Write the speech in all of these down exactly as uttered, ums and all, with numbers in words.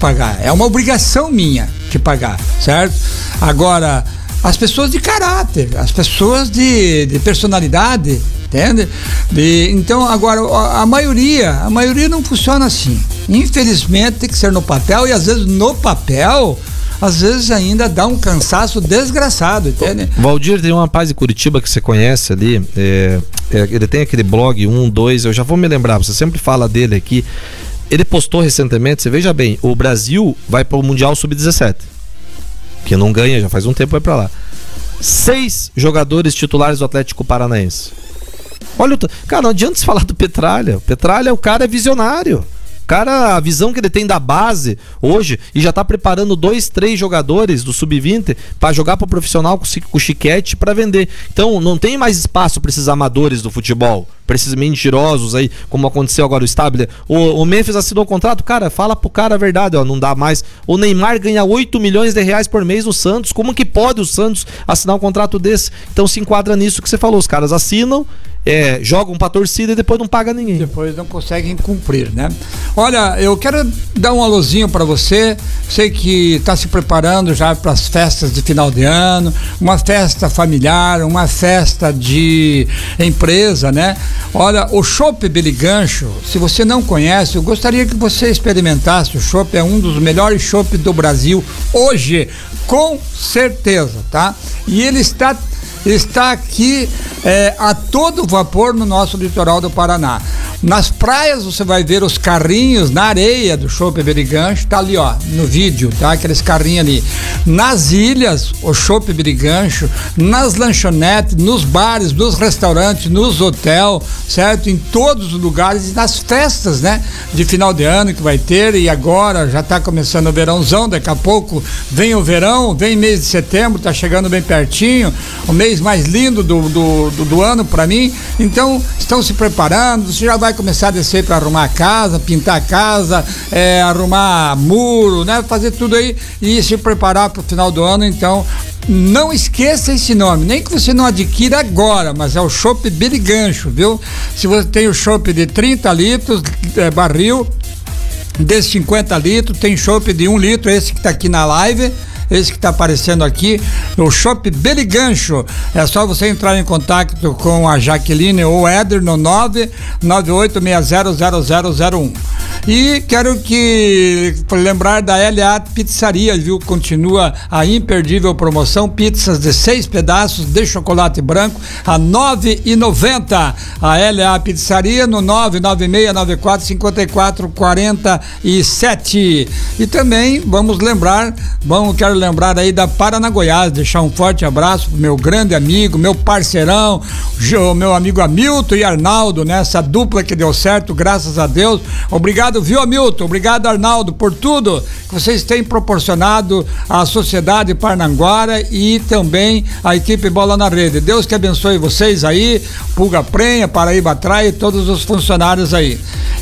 pagar, é uma obrigação minha de pagar, certo? Agora, as pessoas de caráter, as pessoas de, de personalidade, entende? De, então, agora, a, a maioria, a maioria não funciona assim. Infelizmente, tem que ser no papel, e às vezes no papel, às vezes ainda dá um cansaço desgraçado, entende? Valdir, tem um rapaz de Curitiba que você conhece ali, é, é, ele tem aquele blog um, dois, eu já vou me lembrar, você sempre fala dele aqui. Ele postou recentemente, você veja bem, o Brasil vai para o Mundial sub dezessete, que não ganha, já faz um tempo vai para lá. Seis jogadores titulares do Atlético Paranaense. Olha, o t... cara, não adianta se falar do Petralha. O Petralha, o cara é visionário. O cara, a visão que ele tem da base hoje, e já tá preparando dois, três jogadores do sub vinte para jogar pro profissional com, com chiquete para vender. Então não tem mais espaço para esses amadores do futebol, para esses mentirosos aí, como aconteceu agora o Stabile. O, o Memphis assinou o contrato, cara, fala pro cara a verdade, ó, não dá mais. O Neymar ganha oito milhões de reais por mês no Santos. Como que pode o Santos assinar um contrato desse? Então se enquadra nisso que você falou, os caras assinam, É, jogam pra torcida e depois não paga ninguém. Depois não conseguem cumprir, né? Olha, eu quero dar um alôzinho pra você. Sei que tá se preparando já para as festas de final de ano, uma festa familiar, uma festa de empresa, né? Olha, o Chopp Beligancho, se você não conhece, eu gostaria que você experimentasse. O Chopp é um dos melhores chopp do Brasil hoje, com certeza, tá? E ele está está aqui é, a todo vapor no nosso litoral do Paraná. Nas praias você vai ver os carrinhos na areia do Chopp Beligancho, tá ali, ó, no vídeo, tá? Aqueles carrinhos ali. Nas ilhas, o Chopp Beligancho, nas lanchonetes, nos bares, nos restaurantes, nos hotéis, certo? Em todos os lugares, e nas festas, né? De final de ano que vai ter, e agora já tá começando o verãozão, daqui a pouco vem o verão, vem mês de setembro, tá chegando bem pertinho, o mês mais lindo do, do, do, do ano para mim. Então estão se preparando, você já vai começar a descer para arrumar a casa, pintar a casa, é, arrumar muro, né? Fazer tudo aí e se preparar para o final do ano. Então não esqueça esse nome, nem que você não adquira agora, mas é o Chopp Beligancho, viu? Se você tem o chopp de trinta litros, é, barril, de cinquenta litros, tem chopp de um litro, esse que tá aqui na live, esse que está aparecendo aqui, o Chopp Beligancho. É só você entrar em contato com a Jaqueline ou o Éder no nove nove oito seis zero zero zero zero um. E quero que lembrar da L A Pizzaria, viu? Continua a imperdível promoção, pizzas de seis pedaços de chocolate branco a nove reais e noventa centavos. A L A Pizzaria no nove nove seis nove quatro cinco quatro quatro sete. E também vamos lembrar, vamos, quero lembrar aí da Paranagoiás, deixar um forte abraço pro meu grande amigo, meu parceirão, o meu amigo Hamilton e Arnaldo, né? Essa dupla que deu certo, graças a Deus. Obrigado, viu, Hamilton? Obrigado, Arnaldo, por tudo que vocês têm proporcionado à sociedade parnanguara e também à equipe Bola na Rede. Deus que abençoe vocês aí, Pulga Prenha, Paraíba Trai e todos os funcionários aí.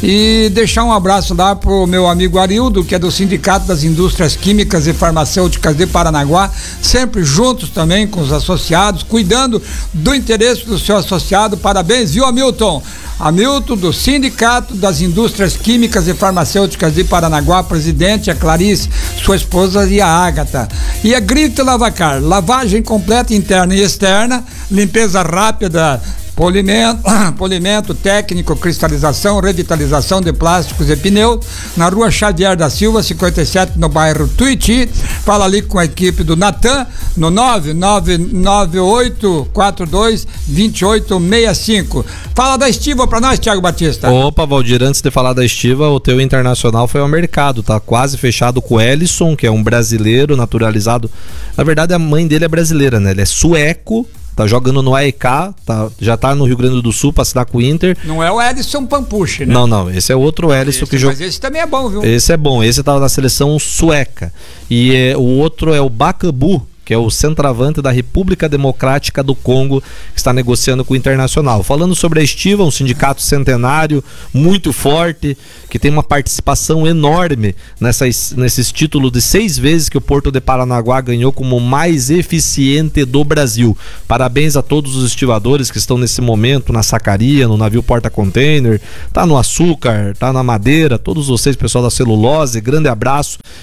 E deixar um abraço lá pro meu amigo Arildo, que é do Sindicato das Indústrias Químicas e Farmacêuticas de Paranaguá, sempre juntos também com os associados, cuidando do interesse do seu associado. Parabéns, viu, Hamilton? Hamilton, do Sindicato das Indústrias Químicas e Farmacêuticas de Paranaguá, presidente, a Clarice, sua esposa e a Ágata. E a Grito Lavacar, lavagem completa interna e externa, limpeza rápida, Polimento, polimento técnico, cristalização, revitalização de plásticos e pneus, na rua Xavier da Silva, cinquenta e sete, no bairro Tuiuti. Fala ali com a equipe do Natan, no nove nove nove oito quatro dois dois oito seis cinco. Fala da Estiva pra nós, Thiago Batista. Opa, Valdir, antes de falar da Estiva, o teu internacional foi ao mercado, tá quase fechado com o Ellison, que é um brasileiro naturalizado. Na verdade, a mãe dele é brasileira, né? Ele é sueco. Tá jogando no A E K, tá, já tá no Rio Grande do Sul pra assinar com o Inter. Não é o Edson Pampucci, né? Não, não, esse é outro Ellison que joga. Mas esse também é bom, viu? Esse é bom, esse tava na seleção sueca. E é, o outro é o Bakabu, que é o centroavante da República Democrática do Congo, que está negociando com o Internacional. Falando sobre a Estiva, um sindicato centenário, muito forte, que tem uma participação enorme nessas, nesses títulos de seis vezes que o Porto de Paranaguá ganhou como o mais eficiente do Brasil. Parabéns a todos os estivadores que estão nesse momento na sacaria, no navio porta-container, tá no açúcar, tá na madeira, todos vocês, pessoal da celulose, grande abraço.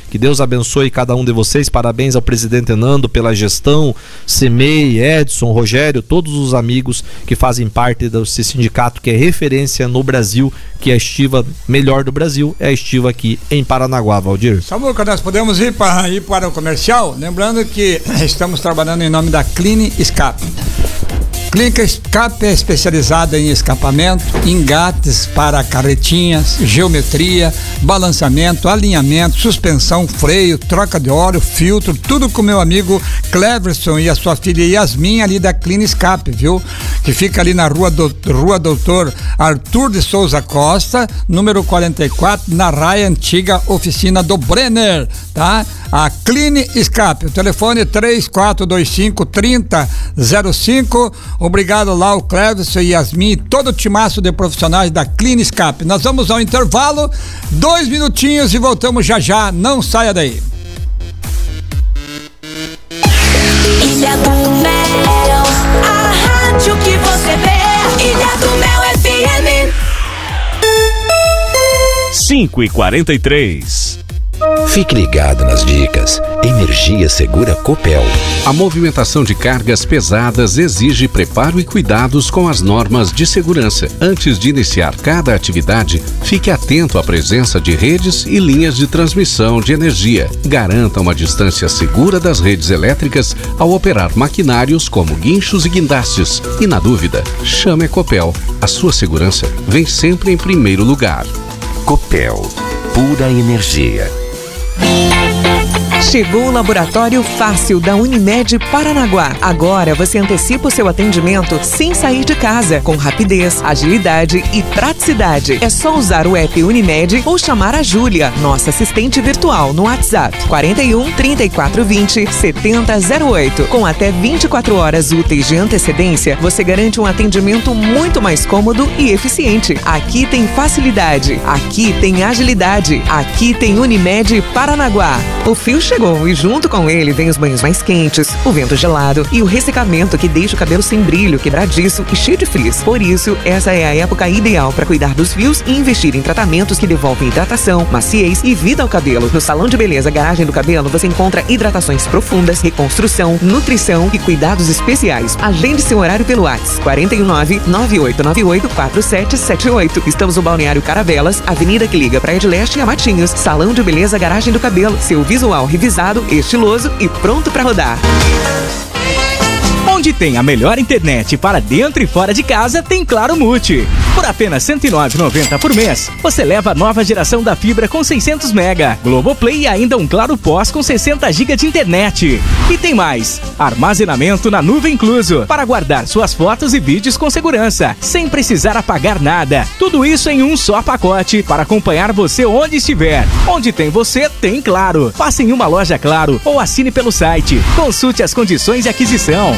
Que Deus abençoe cada um de vocês. Parabéns ao presidente Nando pela gestão, Semei, Edson, Rogério, todos os amigos que fazem parte desse sindicato que é referência no Brasil, que é a estiva melhor do Brasil, é a estiva aqui em Paranaguá, Valdir. Samuca, nós podemos ir para, ir para o comercial, lembrando que estamos trabalhando em nome da Clean Escape. Clínica Escape é especializada em escapamento, engates para carretinhas, geometria, balançamento, alinhamento, suspensão, freio, troca de óleo, filtro, tudo com meu amigo Cleverson e a sua filha Yasmin ali da Clean Escape, viu? Que fica ali na rua, do, rua Doutor Arthur de Souza Costa, número quarenta e quatro, na raia antiga oficina do Brenner, tá? A Clean Escape, o telefone três quatro dois cinco, três zero zero cinco. Obrigado lá o Cleverson e Yasmin e todo o timaço de profissionais da Clean Escape. Nós vamos ao intervalo, dois minutinhos e voltamos já já, não saia daí. Ilha do Mel, a rádio que você vê, Ilha do Mel F M. cinco e quarenta e três. Fique ligado nas dicas. Energia Segura Copel. A movimentação de cargas pesadas exige preparo e cuidados com as normas de segurança. Antes de iniciar cada atividade, fique atento à presença de redes e linhas de transmissão de energia. Garanta uma distância segura das redes elétricas ao operar maquinários como guinchos e guindastes. E na dúvida, chame a Copel. A sua segurança vem sempre em primeiro lugar. Copel. Pura energia. Chegou o Laboratório Fácil da Unimed Paranaguá. Agora você antecipa o seu atendimento sem sair de casa, com rapidez, agilidade e praticidade. É só usar o app Unimed ou chamar a Júlia, nossa assistente virtual, no WhatsApp quarenta e um, trinta e quatro, vinte, setenta zero oito. Com até vinte e quatro horas úteis de antecedência, você garante um atendimento muito mais cômodo e eficiente. Aqui tem facilidade, aqui tem agilidade, aqui tem Unimed Paranaguá. O fio chegou e junto com ele vem os banhos mais quentes, o vento gelado e o ressecamento que deixa o cabelo sem brilho, quebradiço e cheio de frizz. Por isso, essa é a época ideal para cuidar dos fios e investir em tratamentos que devolvem hidratação, maciez e vida ao cabelo. No Salão de Beleza Garagem do Cabelo você encontra hidratações profundas, reconstrução, nutrição e cuidados especiais. Agende seu horário pelo WhatsApp quarenta e um, nove, nove oito nove oito, quatro sete sete oito. Estamos no Balneário Caravelas, avenida que liga Praia de Leste e a Matinhos. Salão de Beleza Garagem do Cabelo, seu visual revisado, estiloso e pronto para rodar. Onde tem a melhor internet para dentro e fora de casa, tem Claro Multi. Por apenas cento e nove reais e noventa centavos por mês, você leva a nova geração da fibra com seiscentos mega, Globoplay e ainda um Claro Pós com sessenta gigas de internet. E tem mais, armazenamento na nuvem incluso, para guardar suas fotos e vídeos com segurança, sem precisar apagar nada. Tudo isso em um só pacote, para acompanhar você onde estiver. Onde tem você, tem Claro. Passe em uma loja Claro ou assine pelo site. Consulte as condições de aquisição.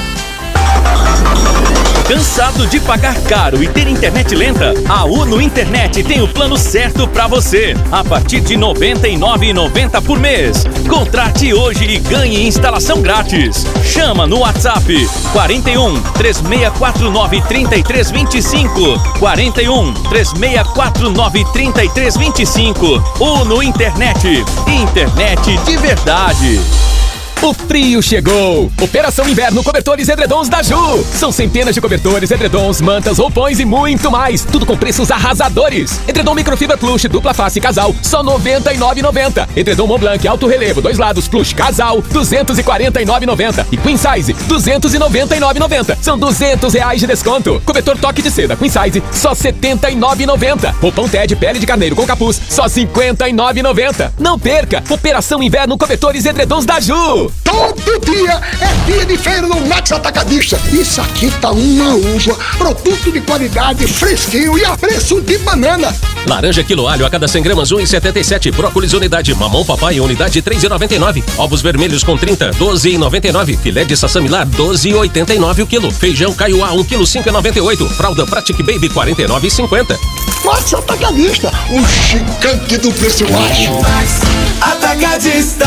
Cansado de pagar caro e ter internet lenta? A Uno Internet tem o plano certo para você. A partir de noventa e nove reais e noventa centavos por mês. Contrate hoje e ganhe instalação grátis. Chama no WhatsApp quarenta e um, três seis quatro nove, três três dois cinco. quarenta e um, três seis quatro nove, três três dois cinco. Uno Internet. Internet de verdade. O frio chegou! Operação Inverno Cobertores Edredons da Ju! São centenas de cobertores, edredons, mantas, roupões e muito mais! Tudo com preços arrasadores! Edredom microfibra plush, dupla face casal, só noventa e nove reais e noventa centavos. Edredom Montblanc alto relevo, dois lados, plush casal, duzentos e quarenta e nove reais e noventa centavos. E Queen Size, duzentos e noventa e nove reais e noventa centavos. São duzentos reais de desconto. Cobertor toque de seda Queen Size, só setenta e nove reais e noventa centavos. Roupão Ted pele de carneiro com capuz, só cinquenta e nove reais e noventa centavos. Não perca! Operação Inverno Cobertores Edredons da Ju! Todo dia é dia de feira no Max Atacadista. Isso aqui tá uma uva, produto de qualidade, fresquinho e a preço de banana. Laranja quilo alho a cada cem gramas, um real e setenta e sete. Brócolis unidade, mamão papai unidade, três reais e noventa e nove. Ovos vermelhos com trinta, doze reais e noventa e nove. Filé de sassamilar, doze reais e oitenta e nove o quilo. Feijão Caiuá, um quilo, cinco reais e noventa e oito. Fralda Pratic Baby, quarenta e nove reais e cinquenta. Max Atacadista, o gigante do preço baixo. Atacadista.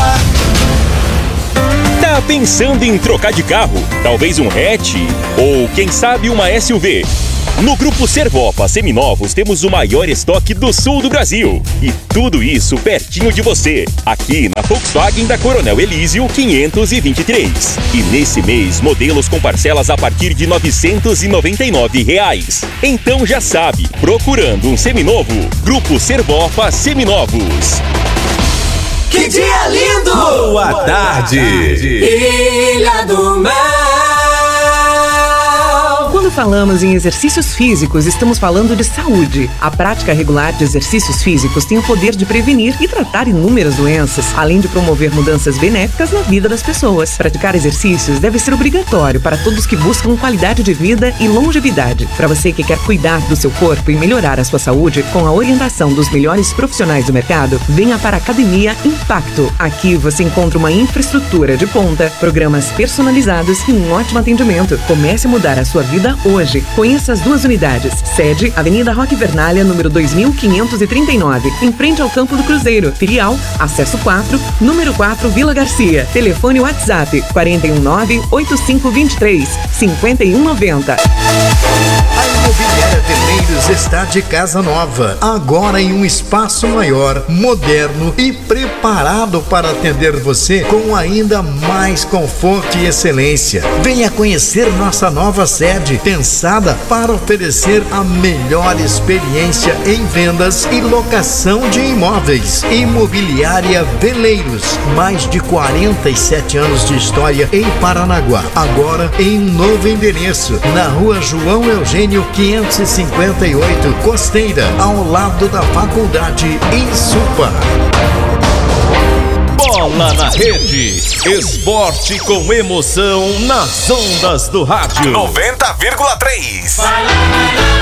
Tá pensando em trocar de carro? Talvez um hatch ou quem sabe uma S U V? No Grupo Servopa Seminovos temos o maior estoque do sul do Brasil. E tudo isso pertinho de você, aqui na Volkswagen da Coronel Elísio quinhentos e vinte e três. E nesse mês, modelos com parcelas a partir de novecentos e noventa e nove reais. Então já sabe, procurando um seminovo, Grupo Servopa Seminovos. Que dia lindo! Boa tarde! Ilha do Mel! Quando falamos em exercícios físicos, estamos falando de saúde. A prática regular de exercícios físicos tem o poder de prevenir e tratar inúmeras doenças, além de promover mudanças benéficas na vida das pessoas. Praticar exercícios deve ser obrigatório para todos que buscam qualidade de vida e longevidade. Para você que quer cuidar do seu corpo e melhorar a sua saúde com a orientação dos melhores profissionais do mercado, venha para a Academia Impacto. Aqui você encontra uma infraestrutura de ponta, programas personalizados e um ótimo atendimento. Comece a mudar a sua vida hoje. Conheça as duas unidades. Sede, Avenida Roque Vernalha, número dois mil quinhentos e trinta e nove, em frente ao Campo do Cruzeiro. Filial, Acesso quatro, número quatro, Vila Garcia. Telefone WhatsApp, quatro um nove, oito cinco dois três, cinco um nove zero. A Imobiliária Veleiros está de casa nova, agora em um espaço maior, moderno e preparado para atender você com ainda mais conforto e excelência. Venha conhecer nossa nova sede, pensada para oferecer a melhor experiência em vendas e locação de imóveis. Imobiliária Veleiros, mais de quarenta e sete anos de história em Paranaguá. Agora em um novo endereço, na Rua João Eugênio quinhentos e cinquenta e oito, Costeira, ao lado da Faculdade Insupa. Bola na Rede, esporte com emoção nas ondas do rádio noventa vírgula três. Vai lá, vai lá,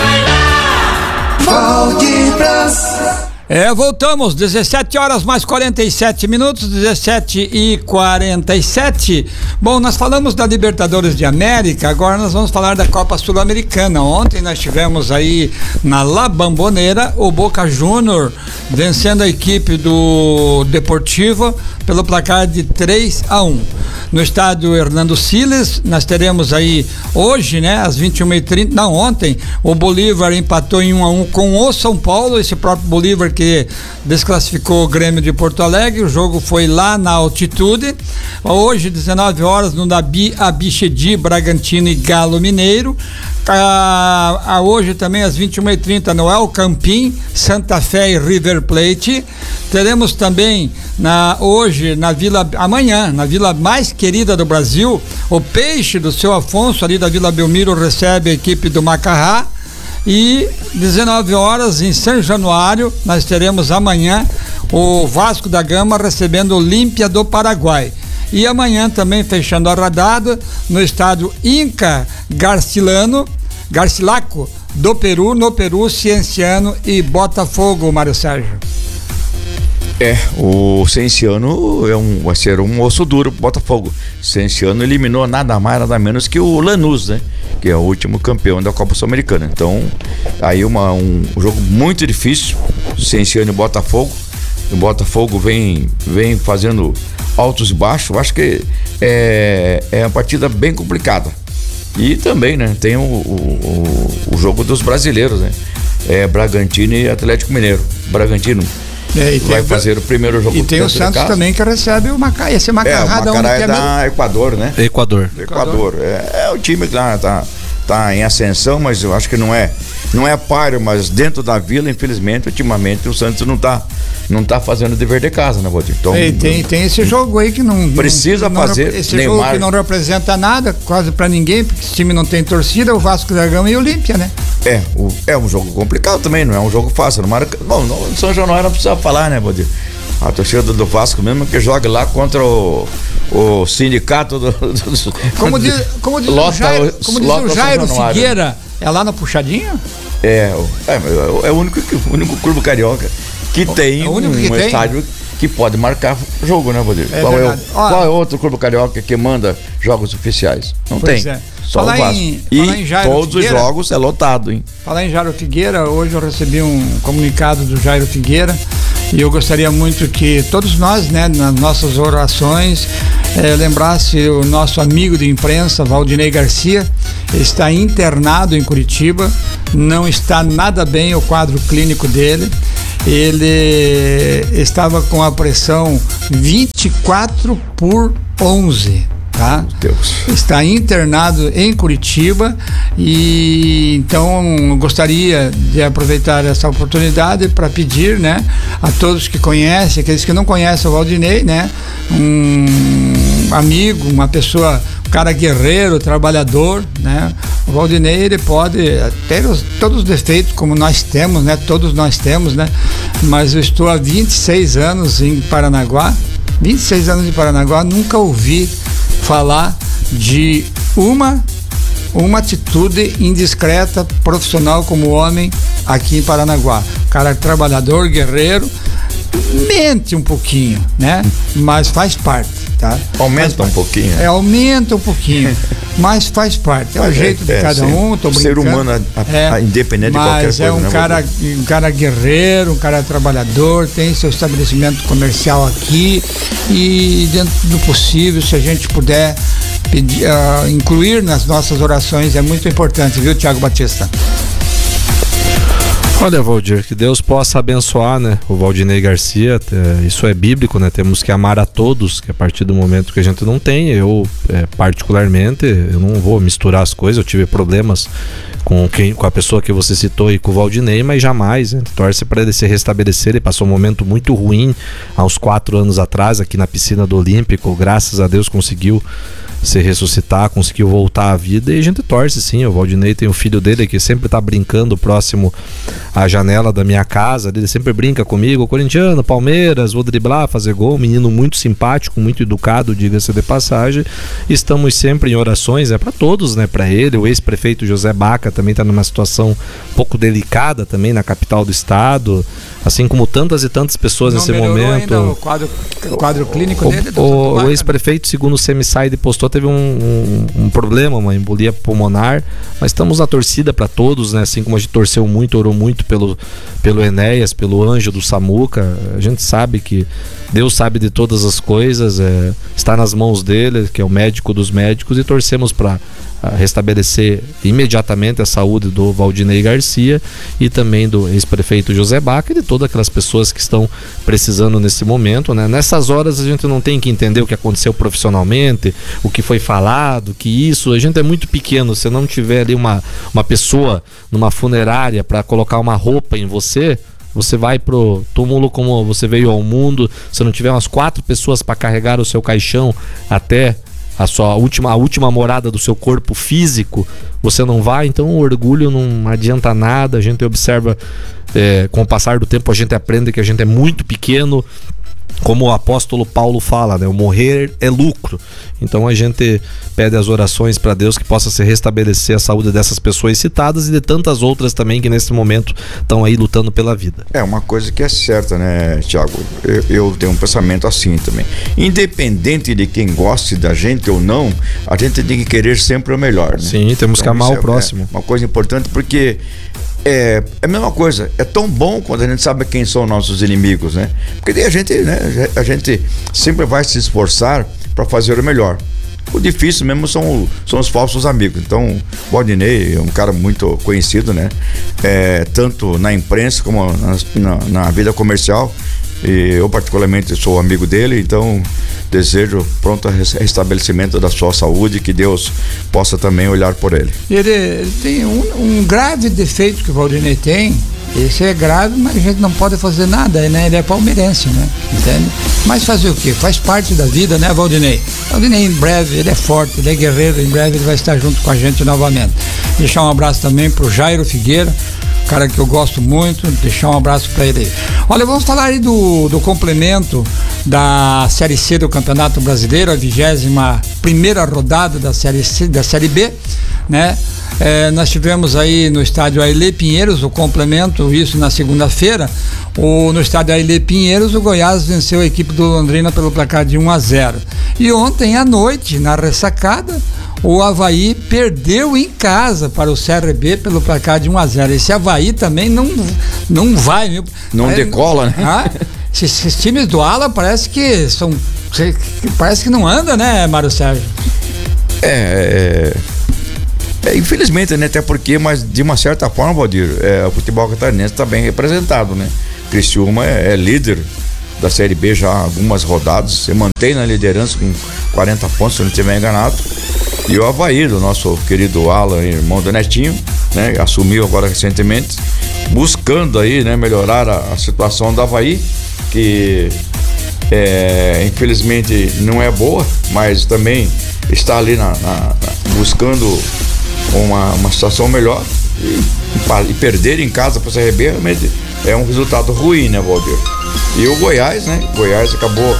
vai lá. Valdebras. É, voltamos, dezessete horas mais quarenta e sete minutos, dezessete e quarenta e sete. Bom, nós falamos da Libertadores de América, agora nós vamos falar da Copa Sul-Americana. Ontem nós tivemos aí na La Bombonera o Boca Juniors vencendo a equipe do Deportivo pelo placar de três a um. No estádio Hernando Siles, nós teremos aí hoje, né, às vinte e uma e trinta, não, ontem, o Bolívar empatou em um a um com o São Paulo, esse próprio Bolívar que desclassificou o Grêmio de Porto Alegre. O jogo foi lá na altitude. Hoje, dezenove horas, no Dabi Abichedi, Bragantino e Galo Mineiro. Ah, ah, hoje também às vinte e uma e trinta no El Campín, Santa Fé e River Plate. Teremos também na, hoje na Vila, amanhã, na Vila mais querida do Brasil, o Peixe do seu Afonso, ali da Vila Belmiro, recebe a equipe do Macarrá. E dezenove horas em São Januário, nós teremos amanhã o Vasco da Gama recebendo o Olímpia do Paraguai. E amanhã também fechando a rodada no estádio Inca Garcilano, Garcilaco do Peru, no Peru, Cienciano e Botafogo, Mário Sérgio. É, o Cienciano é um, vai ser um osso duro pro Botafogo. O Cienciano eliminou nada mais, nada menos que o Lanús, né? Que é o último campeão da Copa Sul-Americana. Então, aí uma, um, um jogo muito difícil, Cienciano e Botafogo. O Botafogo vem, vem fazendo altos e baixos. Eu acho que é, é uma partida bem complicada. E também, né? Tem o, o, o jogo dos brasileiros, né? É Bragantino e Atlético Mineiro. Bragantino é, vai tem, fazer o primeiro jogo. E tem o Santos também que recebe o Macaé. Esse Macarrá é, o Macará é da meu... Equador, né? Equador. Equador. É, é o time que tá, tá, tá em ascensão, mas eu acho que não é não é páreo, mas dentro da Vila, infelizmente, ultimamente o Santos não tá não tá fazendo dever de casa, né, Valdir? Então, é, tem, tem esse jogo aí que não precisa não, fazer. Não, esse Neymar... jogo que não representa nada quase pra ninguém, porque esse time não tem torcida, o Vasco da Gama e o Olímpia, né? É, o, é um jogo complicado também, não é um jogo fácil. Não marca, bom, no São Januário não precisa falar, né, Valdir? A torcida do Vasco mesmo que joga lá contra o, o sindicato do, do, como diz, como diz lota, o Jairo, como diz o Jairo Figueira, é lá na Puxadinha? É, é, é o único, o único clube carioca que o, tem é um que estádio tem? Que pode marcar jogo, né, Valdir? É qual, é o, qual é outro clube carioca que manda jogos oficiais? Não pois tem. É. Só falar o Vasco. Em, e em todos Figueira, os jogos é lotado, hein? Falar em Jairo Figueira, hoje eu recebi um comunicado do Jairo Figueira e eu gostaria muito que todos nós, né, nas nossas orações, eh, lembrasse o nosso amigo de imprensa, Valdinei Garcia. Ele está internado em Curitiba não está nada bem o quadro clínico dele. Ele estava com a pressão vinte e quatro por onze. Tá? Deus. Está internado em Curitiba e então gostaria de aproveitar essa oportunidade para pedir, né, a todos que conhecem, aqueles que não conhecem o Valdinei, né, um amigo, uma pessoa, um cara guerreiro, trabalhador, né, o Valdinei ele pode ter os, todos os defeitos como nós temos, né, todos nós temos, né, mas eu estou há vinte e seis anos em Paranaguá, vinte e seis anos em Paranaguá, nunca ouvi falar de uma uma atitude indiscreta profissional como homem aqui em Paranaguá. Cara trabalhador, guerreiro, mente um pouquinho, né? Mas faz parte, tá? Aumenta faz um pouquinho. É, aumenta um pouquinho, mas faz parte. É o Mas jeito é, de é, cada sim. um, tô O brincando. ser humano, a- É, a- independente de qualquer mas coisa, é um né, cara, Valdir? um cara guerreiro, um cara trabalhador, tem seu estabelecimento comercial aqui e dentro do possível, se a gente puder pedir, uh, incluir nas nossas orações, é muito importante, viu, Tiago Batista? Olha, Valdir, que Deus possa abençoar, né, o Valdinei Garcia. É, isso é bíblico, né? Temos que amar a todos, que a partir do momento que a gente não tem, eu é, particularmente, eu não vou misturar as coisas. Eu tive problemas com quem, com a pessoa que você citou e com o Valdinei, mas jamais, a gente torce para ele se restabelecer. Ele passou um momento muito ruim há uns quatro anos atrás aqui na piscina do Olímpico. Graças a Deus conseguiu se ressuscitar, conseguiu voltar à vida, e a gente torce sim. O Valdinei tem o filho dele que sempre tá brincando próximo à janela da minha casa, ele sempre brinca comigo, corintiano, Palmeiras, vou driblar, fazer gol, menino muito simpático, muito educado, diga-se de passagem. Estamos sempre em orações, é para todos, né, para ele. O ex-prefeito José Baca também tá numa situação um pouco delicada também na capital do estado, assim como tantas e tantas pessoas Não nesse melhorou momento. ainda o quadro, o quadro clínico O, dele? doutor o, Baca? o ex-prefeito, segundo o Semiside postou, teve um, um, um problema, uma embolia pulmonar, mas estamos na torcida para todos, né? Assim como a gente torceu muito, orou muito pelo, pelo Enéas, pelo anjo do Samuca. A gente sabe que Deus sabe de todas as coisas, é, está nas mãos dele, que é o médico dos médicos, e torcemos para restabelecer imediatamente a saúde do Valdinei Garcia e também do ex-prefeito José Baca e de todas aquelas pessoas que estão precisando nesse momento, né? Nessas horas a gente não tem que entender o que aconteceu profissionalmente, o que foi falado, que isso, a gente é muito pequeno. Se não tiver ali uma, uma pessoa numa funerária para colocar uma roupa em você, você vai pro túmulo como você veio ao mundo. Se não tiver umas quatro pessoas para carregar o seu caixão até a sua última, a última morada do seu corpo físico, você não vai. Então o orgulho não adianta nada. A gente observa, é, com o passar do tempo a gente aprende que a gente é muito pequeno. Como o apóstolo Paulo fala, né? O morrer é lucro. Então a gente pede as orações para Deus que possa se restabelecer a saúde dessas pessoas citadas e de tantas outras também que nesse momento estão aí lutando pela vida. É uma coisa que é certa, né, Thiago? Eu, eu tenho um pensamento assim também. Independente de quem goste da gente ou não, a gente tem que querer sempre o melhor, né? Sim, temos então, que amar isso o é, próximo. É uma coisa importante porque É, é a mesma coisa, é tão bom quando a gente sabe quem são nossos inimigos, né? Porque daí a gente, né, a gente sempre vai se esforçar para fazer o melhor. O difícil mesmo são, são os falsos amigos. Então, o Valdinei é um cara muito conhecido, né? É, tanto na imprensa como na, na, na vida comercial. E eu particularmente sou amigo dele, então desejo pronto restabelecimento da sua saúde, que Deus possa também olhar por ele. Ele, ele tem um, um grave defeito que o Valdinei tem. Esse é grave, mas a gente não pode fazer nada, né? Ele é palmeirense, né? Entende? Mas fazer o quê? Faz parte da vida, né, Valdinei? Valdinei em breve, ele é forte, ele é guerreiro, em breve ele vai estar junto com a gente novamente. Deixar um abraço também pro Jairo Figueira, cara que eu gosto muito, deixar um abraço para ele aí. Olha, vamos falar aí do, do complemento da Série C do Campeonato Brasileiro, a vigésima primeira rodada da Série C, da Série B, né? É, nós tivemos aí no estádio Ailê Pinheiros o complemento, isso na segunda-feira. O, no estádio Ailê Pinheiros, o Goiás venceu a equipe do Londrina pelo placar de um a zero. E ontem à noite, na ressacada, o Avaí perdeu em casa para o C R B pelo placar de um a zero. Esse Avaí também não, não vai, viu? Não Aí, decola, né? Ah, esses, esses times do Ala parece que são. Parece que não anda, né, Mário Sérgio? É. é... É, infelizmente, né? Até porque, mas de uma certa forma, Valdir, é, o futebol catarinense está bem representado, né? Criciúma é, é líder da Série B já há algumas rodadas, se mantém na liderança com quarenta pontos, se eu não estiver enganado. E o Avaí, do nosso querido Alan, irmão do Netinho, né? Assumiu agora recentemente, buscando aí, né? Melhorar a, a situação do Avaí, que é, infelizmente não é boa, mas também está ali na, na, na, buscando uma, uma situação melhor. E, e perder em casa para o C R B realmente é um resultado ruim, né, Valdir? E o Goiás, né? Goiás acabou.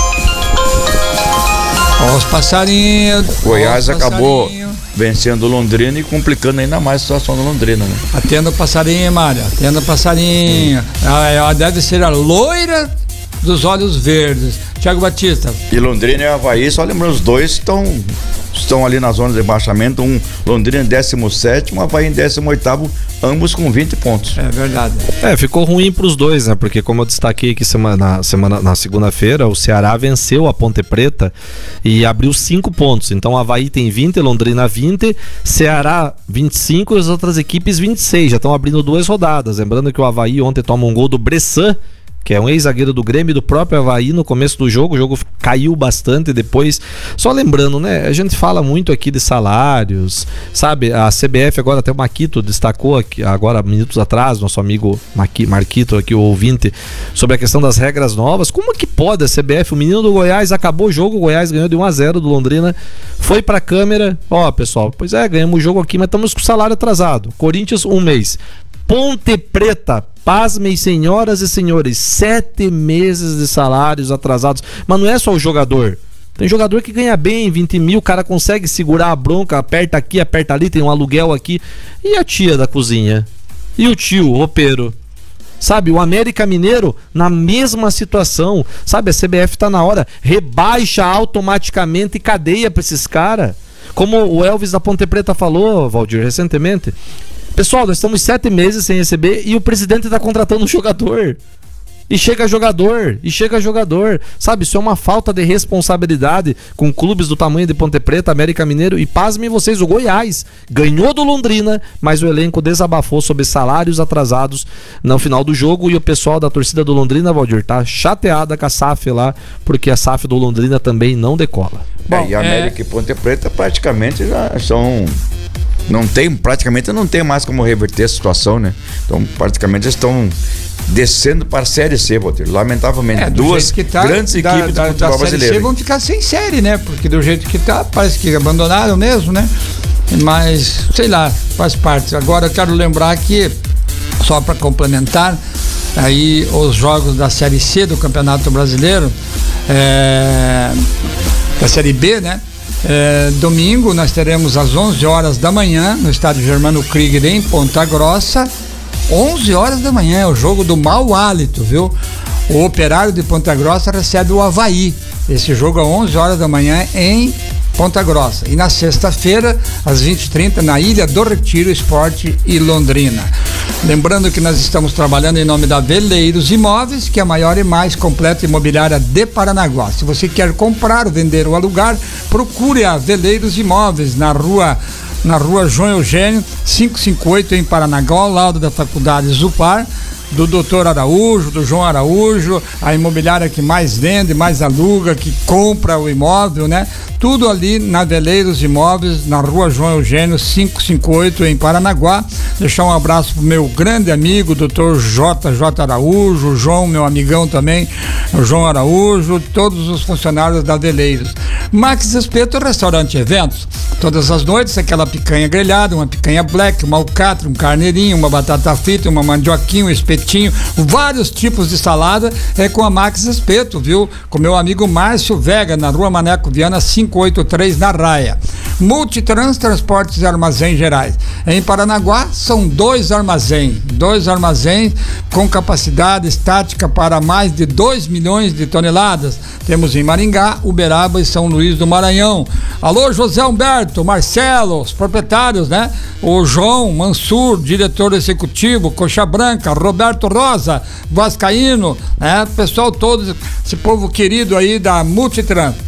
Ó, os passarinhos. Goiás acabou vencendo o Londrina e complicando ainda mais a situação do Londrina, né? Atenda o passarinho, Mário. Atenda o passarinho. Ela, ela deve ser a loira dos olhos verdes. Thiago Batista. E Londrina e Avaí, só lembrando, os dois estão, estão ali na zona de rebaixamento. Um Londrina em décimo sétimo, Avaí em décimo oitavo, ambos com vinte pontos. É verdade. É, ficou ruim pros dois, né? Porque como eu destaquei aqui semana, semana, na segunda-feira, o Ceará venceu a Ponte Preta e abriu cinco pontos. Então o Avaí tem vinte, Londrina vinte, Ceará vinte e cinco e as outras equipes vinte e seis. Já estão abrindo duas rodadas. Lembrando que o Avaí ontem toma um gol do Bressan, que é um ex-zagueiro do Grêmio, do próprio Avaí, no começo do jogo. O jogo caiu bastante depois. Só lembrando, né? A gente fala muito aqui de salários, sabe? A C B F agora, até o Maquito destacou aqui, agora minutos atrás, nosso amigo Maqui, Marquito aqui, o ouvinte, sobre a questão das regras novas. Como que pode a C B F? O menino do Goiás acabou o jogo, o Goiás ganhou de um a zero do Londrina, foi pra câmera, ó, pessoal, pois é, ganhamos o jogo aqui, mas estamos com o salário atrasado. Corinthians, um mês. Ponte Preta, pasmem, senhoras e senhores, sete meses de salários atrasados. Mas não é só o jogador. Tem jogador que ganha bem, vinte mil, o cara consegue segurar a bronca, aperta aqui, aperta ali, tem um aluguel aqui. E a tia da cozinha? E o tio, o roupeiro? Sabe, o América Mineiro na mesma situação. Sabe, a C B F tá na hora, rebaixa automaticamente cadeia pra esses caras. Como o Elvis da Ponte Preta falou, Valdir, recentemente. Pessoal, nós estamos sete meses sem receber e o presidente está contratando um jogador. E chega jogador, e chega jogador. Sabe, isso é uma falta de responsabilidade com clubes do tamanho de Ponte Preta, América Mineiro. E pasmem vocês, o Goiás ganhou do Londrina, mas o elenco desabafou sobre salários atrasados no final do jogo. E o pessoal da torcida do Londrina, Valdir, tá chateada com a S A F lá, porque a S A F do Londrina também não decola. Bom, é, e a América é... e Ponte Preta praticamente já são... Não tem, praticamente não tem mais como reverter a situação, né? Então, praticamente eles estão descendo para a Série C, Walter. Lamentavelmente, é, duas que tá, grandes da, equipes da, do futebol da brasileiro. Série C vão ficar sem série, né? Porque do jeito que tá, parece que abandonaram mesmo, né? Mas, sei lá, faz parte. Agora eu quero lembrar que, só para complementar, aí os jogos da Série C do Campeonato Brasileiro, é, da Série B, né? É, domingo nós teremos às onze horas da manhã no estádio Germano Krieger em Ponta Grossa. Onze horas da manhã é o jogo do mau hálito, viu? O Operário de Ponta Grossa recebe o Avaí. Esse jogo às onze horas da manhã em Ponta Grossa. E na sexta-feira, às vinte e trinta, na Ilha do Retiro, Esporte e Londrina. Lembrando que nós estamos trabalhando em nome da Veleiros Imóveis, que é a maior e mais completa imobiliária de Paranaguá. Se você quer comprar, vender ou alugar, procure a Veleiros Imóveis na rua na rua João Eugênio, quinhentos e cinquenta e oito, em Paranaguá, ao lado da Faculdade Zupar, do doutor Araújo, do João Araújo, a imobiliária que mais vende, mais aluga, que compra o imóvel, né? Tudo ali na Veleiros Imóveis, na rua João Eugênio, quinhentos e cinquenta e oito, em Paranaguá. Deixar um abraço pro meu grande amigo, doutor J J Araújo, o João, meu amigão também, o João Araújo, todos os funcionários da Veleiros. Max Espeto, restaurante e eventos. Todas as noites, aquela picanha grelhada, uma picanha black, uma alcatra, um carneirinho, uma batata frita, uma mandioquinha, um espetinho, vários tipos de salada, é com a Max Espeto, viu? Com meu amigo Márcio Vega, na rua Maneco Viana, quinhentos e oitenta e três, na Raia. Multitrans Transportes e Armazéns Gerais. Em Paranaguá, são dois armazéns, dois armazéns com capacidade estática para mais de dois milhões de toneladas. Temos em Maringá, Uberaba e São Luís do Maranhão. Alô, José Humberto, Marcelo, os proprietários, né? O João Mansur, diretor executivo, Coxa Branca, Roberto Rosa, Vascaíno, né? Pessoal todo, esse povo querido aí da Multitrans.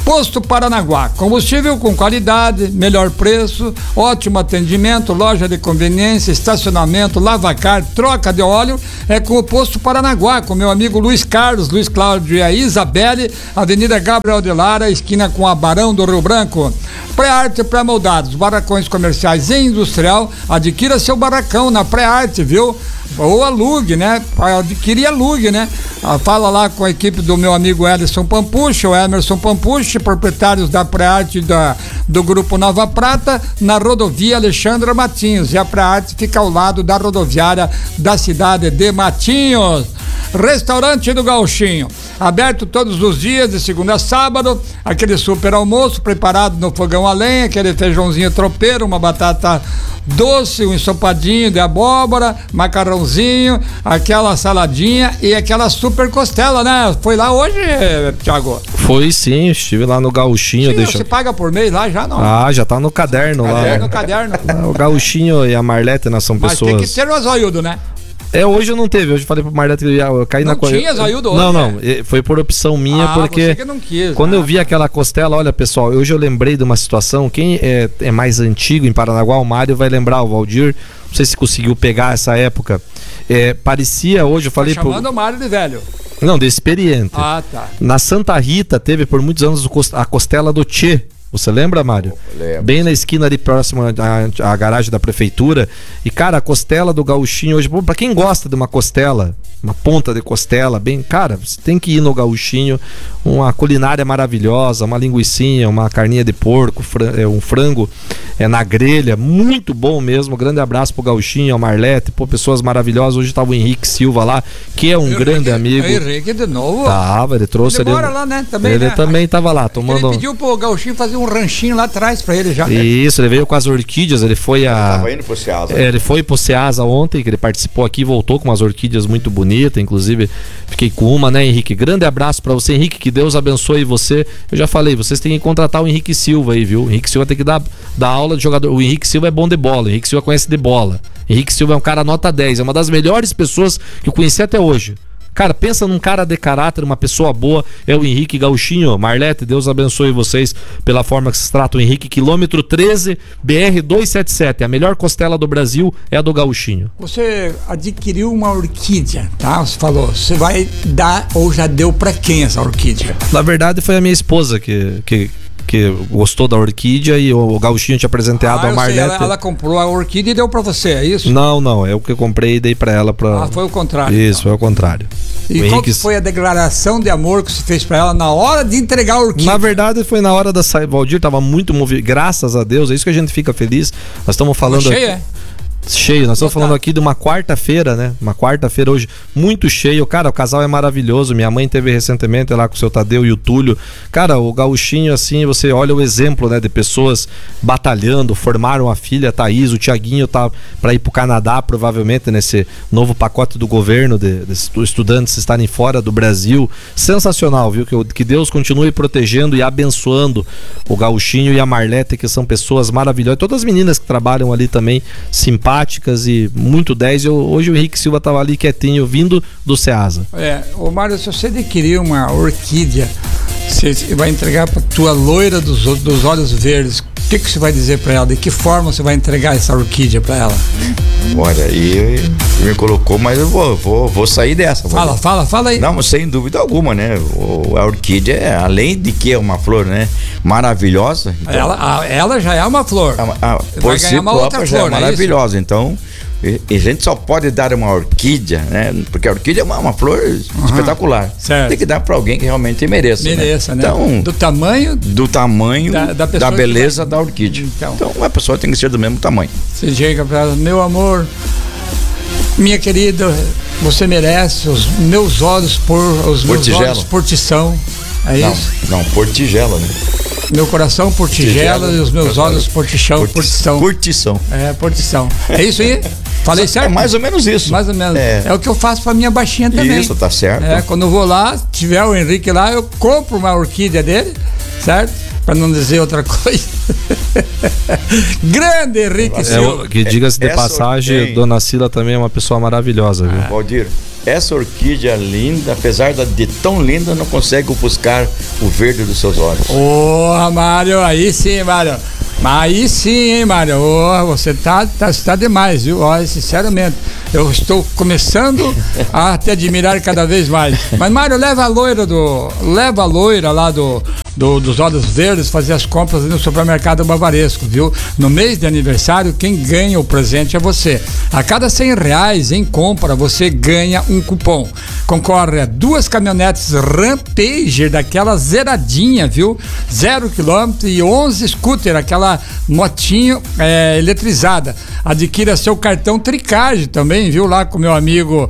Posto Paranaguá, combustível com qualidade, melhor preço, ótimo atendimento, loja de conveniência, estacionamento, lavacar, troca de óleo, é com o Posto Paranaguá, com meu amigo Luiz Carlos, Luiz Cláudio e a Isabelle, Avenida Gabriel de Lara, esquina com a Barão do Rio Branco. Pré-Arte Pré-Moldados, barracões comerciais e industrial, adquira seu barracão na Pré-Arte, viu? Ou alugue, né? Adquirir alugue, né? Fala lá com a equipe do meu amigo Ellison Pampucci, o Emerson Pampucci, proprietários da Pré-Arte da, do Grupo Nova Prata, na rodovia Alexandra Matinhos. E a Pré-Arte fica ao lado da rodoviária da cidade de Matinhos. Restaurante do Gauchinho, aberto todos os dias, de segunda a sábado, aquele super almoço preparado no fogão a lenha, aquele feijãozinho tropeiro, uma batata doce, um ensopadinho de abóbora, macarrãozinho, aquela saladinha e aquela super costela, né? Foi lá hoje, Thiago? Foi sim, estive lá no Gauchinho. Sim, deixa... Você paga por mês lá já, não? Ah, já tá no caderno, caderno lá. No caderno. O Gauchinho e a Marlete, nós são Mas pessoas... tem que ter o azoiudo, né? É, hoje eu não teve, hoje eu falei pro Marlete que eu, ia, eu caí não na coisa. Não tinha zoiudo hoje? Não, não, foi por opção minha, ah, porque você que não quis, quando né? eu vi aquela costela, olha pessoal, hoje eu lembrei de uma situação, quem é, é mais antigo em Paranaguá, o Mário vai lembrar, o Valdir, não sei se conseguiu pegar essa época, é, parecia hoje, eu falei... Tá chamando pro... o Mário de velho. Não, de experiente. Ah, tá. Na Santa Rita teve por muitos anos a costela do Tchê. Você lembra, Mário? Lembro. Bem na esquina ali próximo à, à garagem da prefeitura. E, cara, a costela do Gauchinho hoje, pra quem gosta de uma costela, uma ponta de costela, bem, cara, você tem que ir no Gauchinho. Uma culinária maravilhosa, uma linguicinha, uma carninha de porco, fran, um frango é, na grelha, muito bom mesmo. Grande abraço pro Gauchinho, ao Marlete, pô, pessoas maravilhosas. Hoje tava o Henrique Silva lá, que é um Henrique, grande amigo. Henrique de novo? Tava, ele trouxe ele. Ele mora lá, né? Também, ele né? também tava lá, tomando... Ele pediu pro Gauchinho fazer um ranchinho lá atrás pra ele já. Isso, ele veio com as orquídeas, ele foi a... Ele tava indo pro Ceasa. É, ele foi pro Ceasa ontem, que ele participou aqui, voltou com umas orquídeas muito bonitas, inclusive fiquei com uma, né, Henrique? Grande abraço pra você, Henrique, que Deus abençoe você. Eu já falei, vocês têm que contratar o Henrique Silva aí, viu? O Henrique Silva tem que dar, dar aula de jogador. O Henrique Silva é bom de bola, o Henrique Silva conhece de bola. Henrique Silva é um cara nota dez, é uma das melhores pessoas que eu conheci até hoje. Cara, pensa num cara de caráter, uma pessoa boa, é o Henrique Gauchinho. Marlete, Deus abençoe vocês pela forma que se trata o Henrique. Quilômetro treze, B R duzentos e setenta e sete. A melhor costela do Brasil é a do Gauchinho. Você adquiriu uma orquídea, tá? Você falou, você vai dar ou já deu pra quem essa orquídea? Na verdade foi a minha esposa que... que... que gostou da orquídea e o Gauchinho tinha apresentado ah, a Marlete. Sei, ela, ela comprou a orquídea e deu pra você, é isso? Não, não, é o que eu comprei e dei pra ela. Pra... Ah, foi o contrário. Isso, então. Foi o contrário. E o qual Henrique... foi a declaração de amor que você fez pra ela na hora de entregar a orquídea? Na verdade foi na hora da saída. Valdir tava muito movido, graças a Deus, é isso que a gente fica feliz. Nós estamos falando... Cheio, é? Cheio, nós estamos falando aqui de uma quarta-feira, né? Uma quarta-feira hoje muito cheio. Cara, o casal é maravilhoso. Minha mãe teve recentemente lá com o seu Tadeu e o Túlio. Cara, o Gauchinho, assim, você olha o exemplo, né? De pessoas batalhando, formaram a filha, a Thaís, o Tiaguinho tá para ir pro Canadá, provavelmente, nesse novo pacote do governo de, de estudantes estarem fora do Brasil. Sensacional, viu? Que, que Deus continue protegendo e abençoando o Gauchinho e a Marlete, que são pessoas maravilhosas. Todas as meninas que trabalham ali também, simpáticas e muito dez. Eu, hoje o Henrique Silva estava ali quietinho, vindo do Ceasa. É, ô Mário, se você adquirir uma orquídea, você vai entregar para tua loira dos, dos olhos verdes, o que, que você vai dizer para ela? De que forma você vai entregar essa orquídea para ela? Olha, aí me colocou, mas eu vou, vou, vou sair dessa. Fala, fala, fala aí. Não, sem dúvida alguma, né? O, a orquídea, é, além de que é uma flor, né? Maravilhosa. Então, ela, a, ela já é uma flor. A, a, por si própria já é maravilhosa. É então, e, e a gente só pode dar uma orquídea, né? Porque a orquídea é uma, uma flor uhum, espetacular. Certo. Tem que dar para alguém que realmente mereça. Mereça, né? né? Então, do tamanho. Do tamanho da, da, da beleza vai... da orquídea. Então, então, a pessoa tem que ser do mesmo tamanho. Você chega para ela, meu amor, minha querida, você merece os meus olhos por os meus tigela. olhos por tição. É não, isso? Não, por tigela, né? Meu coração por tigela, tigela e os meus olhos por tição, Porti, por tição. Curtição. É, por tição. É isso aí? Falei certo? É mais ou menos isso. Mais ou menos. É, é o que eu faço pra minha baixinha também. Isso, tá certo. É, quando eu vou lá, tiver o Henrique lá, eu compro uma orquídea dele, certo? Pra não dizer outra coisa. Grande Henrique é, Silva. Que diga-se de Essa passagem, tem... Dona Cila também é uma pessoa maravilhosa, viu? Valdir, essa orquídea linda, apesar de tão linda, não consegue ofuscar o verde dos seus olhos. Ô, Mário, aí sim, Mário. Aí sim, hein, Mário? Oh, você tá, tá, tá demais, viu? Olha, sinceramente, eu estou começando a te admirar cada vez mais. Mas, Mário, leva a loira do. Leva a loira lá do. Do, dos olhos verdes, fazer as compras no supermercado Bavaresco, viu? No mês de aniversário, quem ganha o presente é você. A cada cem reais em compra, você ganha um cupom. Concorre a duas caminhonetes Rampager, daquela zeradinha, viu? Zero quilômetro, e onze scooter, aquela motinho é, eletrizada. Adquira seu cartão Tricard também, viu? Lá com meu amigo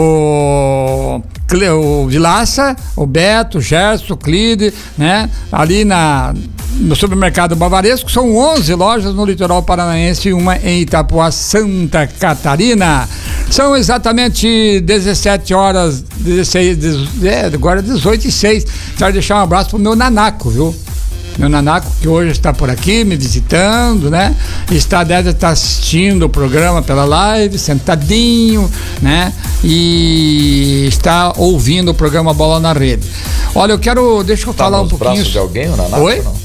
o... o Vilaça, o Beto, o Gerson, o Clide, né? Ali na, no supermercado Bavaresco. São onze lojas no litoral paranaense e uma em Itapuá, Santa Catarina. São exatamente dezessete horas, dezesseis, é, agora dezoito e seis. Quero deixar um abraço pro meu Nanaco, viu? Meu Nanaco, que hoje está por aqui me visitando, né? Está, deve estar assistindo o programa pela live, sentadinho, né? E está ouvindo o programa Bola na Rede. Olha, eu quero, deixa eu tá falar um pouquinho. Nos braços de alguém, o Nanaco? Oi? Não?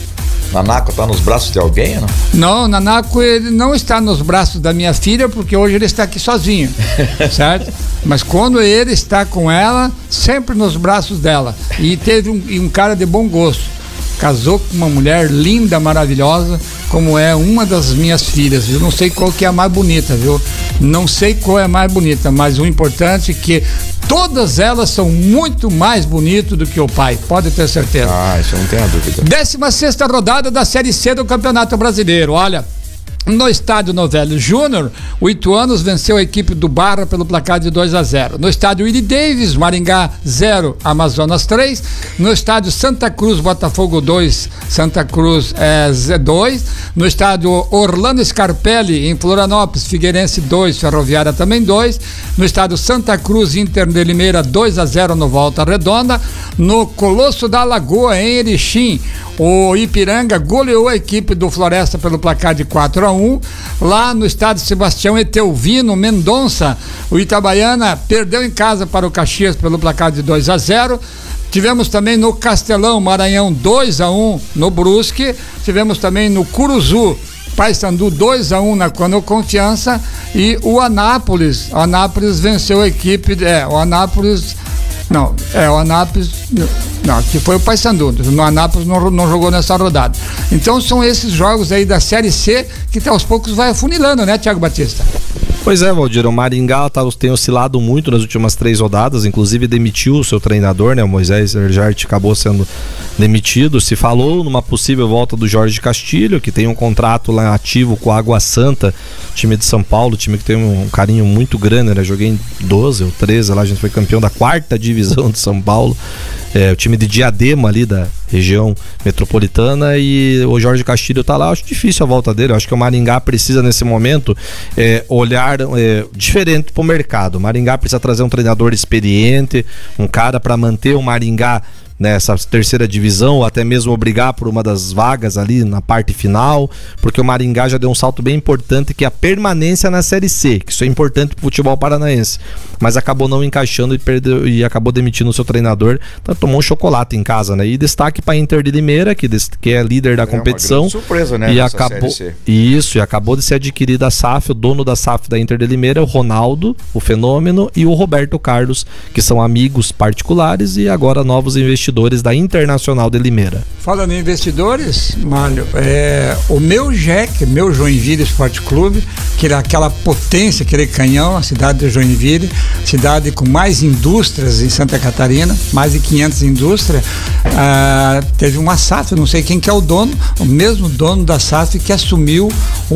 Nanaco tá nos braços de alguém, não? Não, Nanaco, ele não está nos braços da minha filha, porque hoje ele está aqui sozinho, certo? Mas quando ele está com ela, sempre nos braços dela. E teve um, um cara de bom gosto. Casou com uma mulher linda, maravilhosa, como é uma das minhas filhas. Eu não sei qual que é a mais bonita, viu? Não sei qual é a mais bonita, mas o importante é que todas elas são muito mais bonitas do que o pai, pode ter certeza. Ah, isso não tem a dúvida. décima sexta rodada da Série C do Campeonato Brasileiro. Olha, no estádio Novelli Júnior, o Ituanos venceu a equipe do Barra pelo placar de dois a zero. No estádio Willie Davis, Maringá zero, Amazonas três. No estádio Santa Cruz, Botafogo dois, Santa Cruz é, dois. No estádio Orlando Scarpelli, em Florianópolis, Figueirense dois, Ferroviária também dois. No estádio Santa Cruz, Inter de Limeira dois a zero no Volta Redonda. No Colosso da Lagoa, em Erechim, o Ipiranga goleou a equipe do Floresta pelo placar de quatro a um. Lá no estádio Sebastião Etelvino Mendonça, o Itabaiana perdeu em casa para o Caxias pelo placar de dois a zero. Tivemos também no Castelão, Maranhão dois a um no Brusque. Tivemos também no Curuzu, Paysandu dois a um na Cono Confiança. E o Anápolis, o Anápolis venceu a equipe, é, o Anápolis Não, é o Anápolis, não, que foi o Paysandu, no Anápolis não, não jogou nessa rodada. Então são esses jogos aí da Série C que aos poucos vai afunilando, né, Thiago Batista? Pois é, Valdir, o Maringá tá, tem oscilado muito nas últimas três rodadas, inclusive demitiu o seu treinador, né, o Moisés Erjart acabou sendo demitido. Se falou numa possível volta do Jorge Castilho, que tem um contrato lá ativo com a Água Santa, time de São Paulo, time que tem um carinho muito grande, né, joguei em doze ou treze lá, a gente foi campeão da quarta divisão de São Paulo, é, o time de Diadema ali da região metropolitana, e o Jorge Castilho tá lá. Eu acho difícil a volta dele. Eu acho que o Maringá precisa nesse momento é, olhar é, diferente pro mercado. O Maringá precisa trazer um treinador experiente, um cara para manter o Maringá nessa terceira divisão, ou até mesmo brigar por uma das vagas ali na parte final, porque o Maringá já deu um salto bem importante, que é a permanência na Série C, que isso é importante pro futebol paranaense, mas acabou não encaixando e, perdeu, e acabou demitindo o seu treinador, então tomou um chocolate em casa, né? E destaque para Inter de Limeira, que, que é líder da é competição. Uma grande surpresa, né? E acabou, isso, e acabou de ser adquirida a S A F, o dono da S A F da Inter de Limeira, o Ronaldo, o Fenômeno, e o Roberto Carlos, que são amigos particulares e agora novos investidores da Internacional de Limeira. Falando em investidores, Mário, é, o meu J E C, meu Joinville Esporte Clube, que era aquela potência, aquele canhão, a cidade de Joinville, cidade com mais indústrias em Santa Catarina, mais de quinhentas indústrias, ah, teve uma S A F, não sei quem que é o dono, o mesmo dono da S A F que assumiu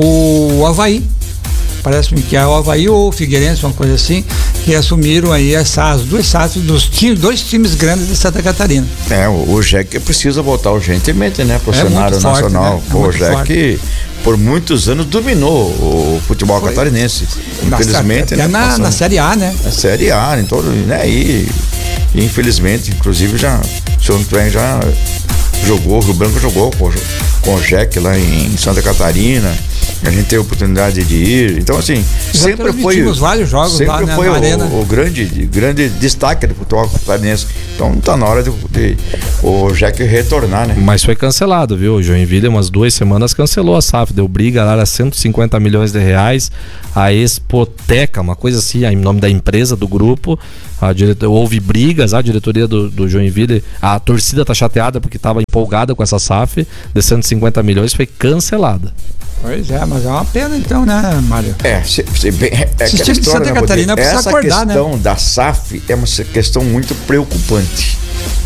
o Avaí. Parece-me que é o Avaí ou o Figueirense, uma coisa assim, que assumiram aí as, as duas S A Fs dos times, dois times grandes de Santa Catarina. É, o, o J E C precisa voltar urgentemente, né, pro é cenário forte, nacional. Né? É o J E C por muitos anos dominou o futebol Foi. catarinense. Infelizmente, na, né? Na, na Série A, né? Na Série A, em todo, né? E, e infelizmente, inclusive já o senhor Trem já jogou, o Rio Branco jogou com, com o J E C lá em Santa Catarina. A gente teve a oportunidade de ir. Então, assim, Já sempre foi. vários jogos sempre lá, né, foi na o, arena. o grande, grande destaque do futebol catarinense. Então, tá na hora de, de o Jack retornar, né? Mas foi cancelado, viu? O Joinville, umas duas semanas, cancelou a S A F. Deu briga lá, era cento e cinquenta milhões de reais. A Expoteca, uma coisa assim, em nome da empresa, do grupo. A diretoria, houve brigas, a diretoria do, do Joinville, a torcida tá chateada porque estava empolgada com essa S A F de cento e cinquenta milhões, foi cancelada. Pois é, mas é uma pena então, né, Mário? É, se, se, é, é Esse time de história, Santa né, Catarina precisa essa acordar, né? questão da S A F é uma questão muito preocupante.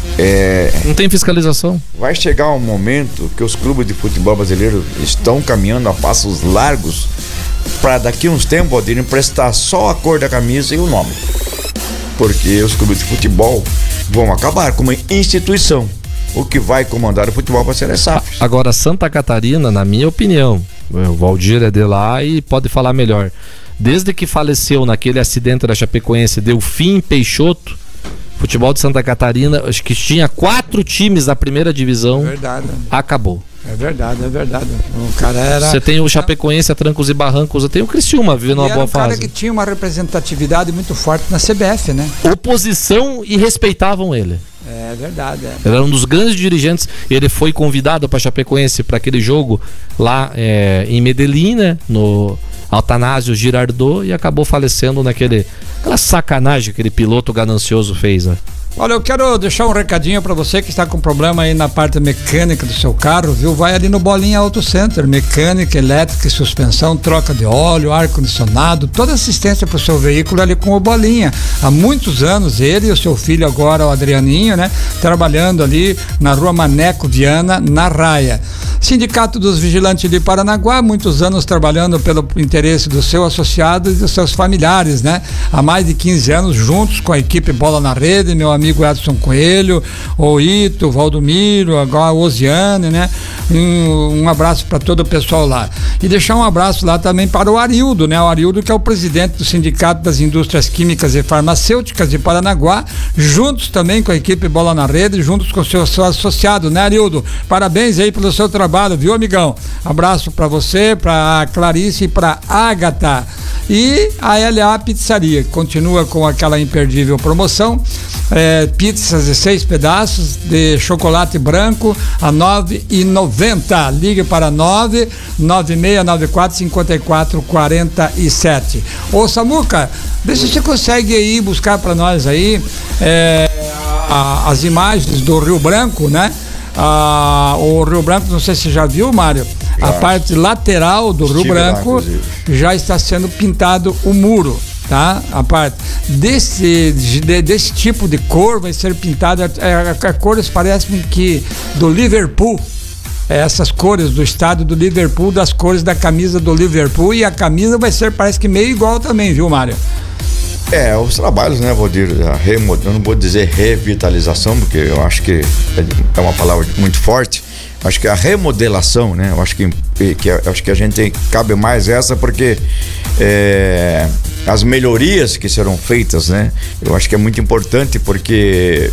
É, não tem fiscalização. Vai chegar um momento que os clubes de futebol brasileiro estão caminhando a passos largos para daqui a uns tempos poderem prestar só a cor da camisa e o nome. Porque os clubes de futebol vão acabar como instituição. O que vai comandar o futebol vai ser a S A F. Agora, Santa Catarina, na minha opinião, o Valdir é de lá e pode falar melhor. Desde que faleceu naquele acidente da Chapecoense Delfim Peixoto, futebol de Santa Catarina, acho que tinha quatro times da primeira divisão. É verdade. Acabou. É verdade, é verdade. O cara era. Você tem o Chapecoense a trancos e barrancos, eu tenho o Criciúma vivendo uma boa fase. Era um cara que tinha uma representatividade muito forte na C B F, né? Oposição e respeitavam ele. É verdade. É. Ele era um dos grandes dirigentes. Ele foi convidado para Chapecoense para aquele jogo lá é, em Medellín, né? No Atanásio Girardot, e acabou falecendo naquele aquela sacanagem que aquele piloto ganancioso fez, né? Olha, eu quero deixar um recadinho para você que está com problema aí na parte mecânica do seu carro, viu? Vai ali no Bolinha Auto Center, mecânica, elétrica e suspensão, troca de óleo, ar-condicionado, toda assistência para o seu veículo ali com o Bolinha. Há muitos anos, ele e o seu filho agora, o Adrianinho, né? Trabalhando ali na rua Maneco Viana, na Raia. Sindicato dos Vigilantes de Paranaguá, muitos anos trabalhando pelo interesse do seu associado e dos seus familiares, né? Há mais de quinze anos juntos com a equipe Bola na Rede, meu amigo Edson Coelho, o Ito, o Valdomiro, agora o Osiane, né? Um, um abraço para todo o pessoal lá. E deixar um abraço lá também para o Arildo, né? O Arildo, que é o presidente do Sindicato das Indústrias Químicas e Farmacêuticas de Paranaguá, juntos também com a equipe Bola na Rede, juntos com o seu, seu associado, né, Arildo? Parabéns aí pelo seu trabalho, viu, amigão? Abraço para você, para Clarice e para Ágata. E a L A Pizzaria continua com aquela imperdível promoção. É, pizzas de seis pedaços de chocolate branco a nove reais e noventa centavos. Ligue para nove nove seis nove quatro cinco quatro quatro sete. Ô Samuca, vê se você consegue aí buscar para nós aí é, a, as imagens do Rio Branco, né? Ah, o Rio Branco, não sei se você já viu, Mário, já. A parte lateral do Rio Branco lá, já está sendo pintado o muro. Tá? A parte desse, de, desse tipo de cor vai ser pintada, é, é, cores parecem que do Liverpool, é, essas cores do estádio do Liverpool, das cores da camisa do Liverpool, e a camisa vai ser, parece que meio igual também, viu, Mário? É, os trabalhos, né, Valdir, a remod... eu não vou dizer revitalização, porque eu acho que é uma palavra muito forte. Acho que a remodelação, né? Eu acho que, que, eu acho que a gente tem, cabe mais essa, porque é, as melhorias que serão feitas, né? Eu acho que é muito importante, porque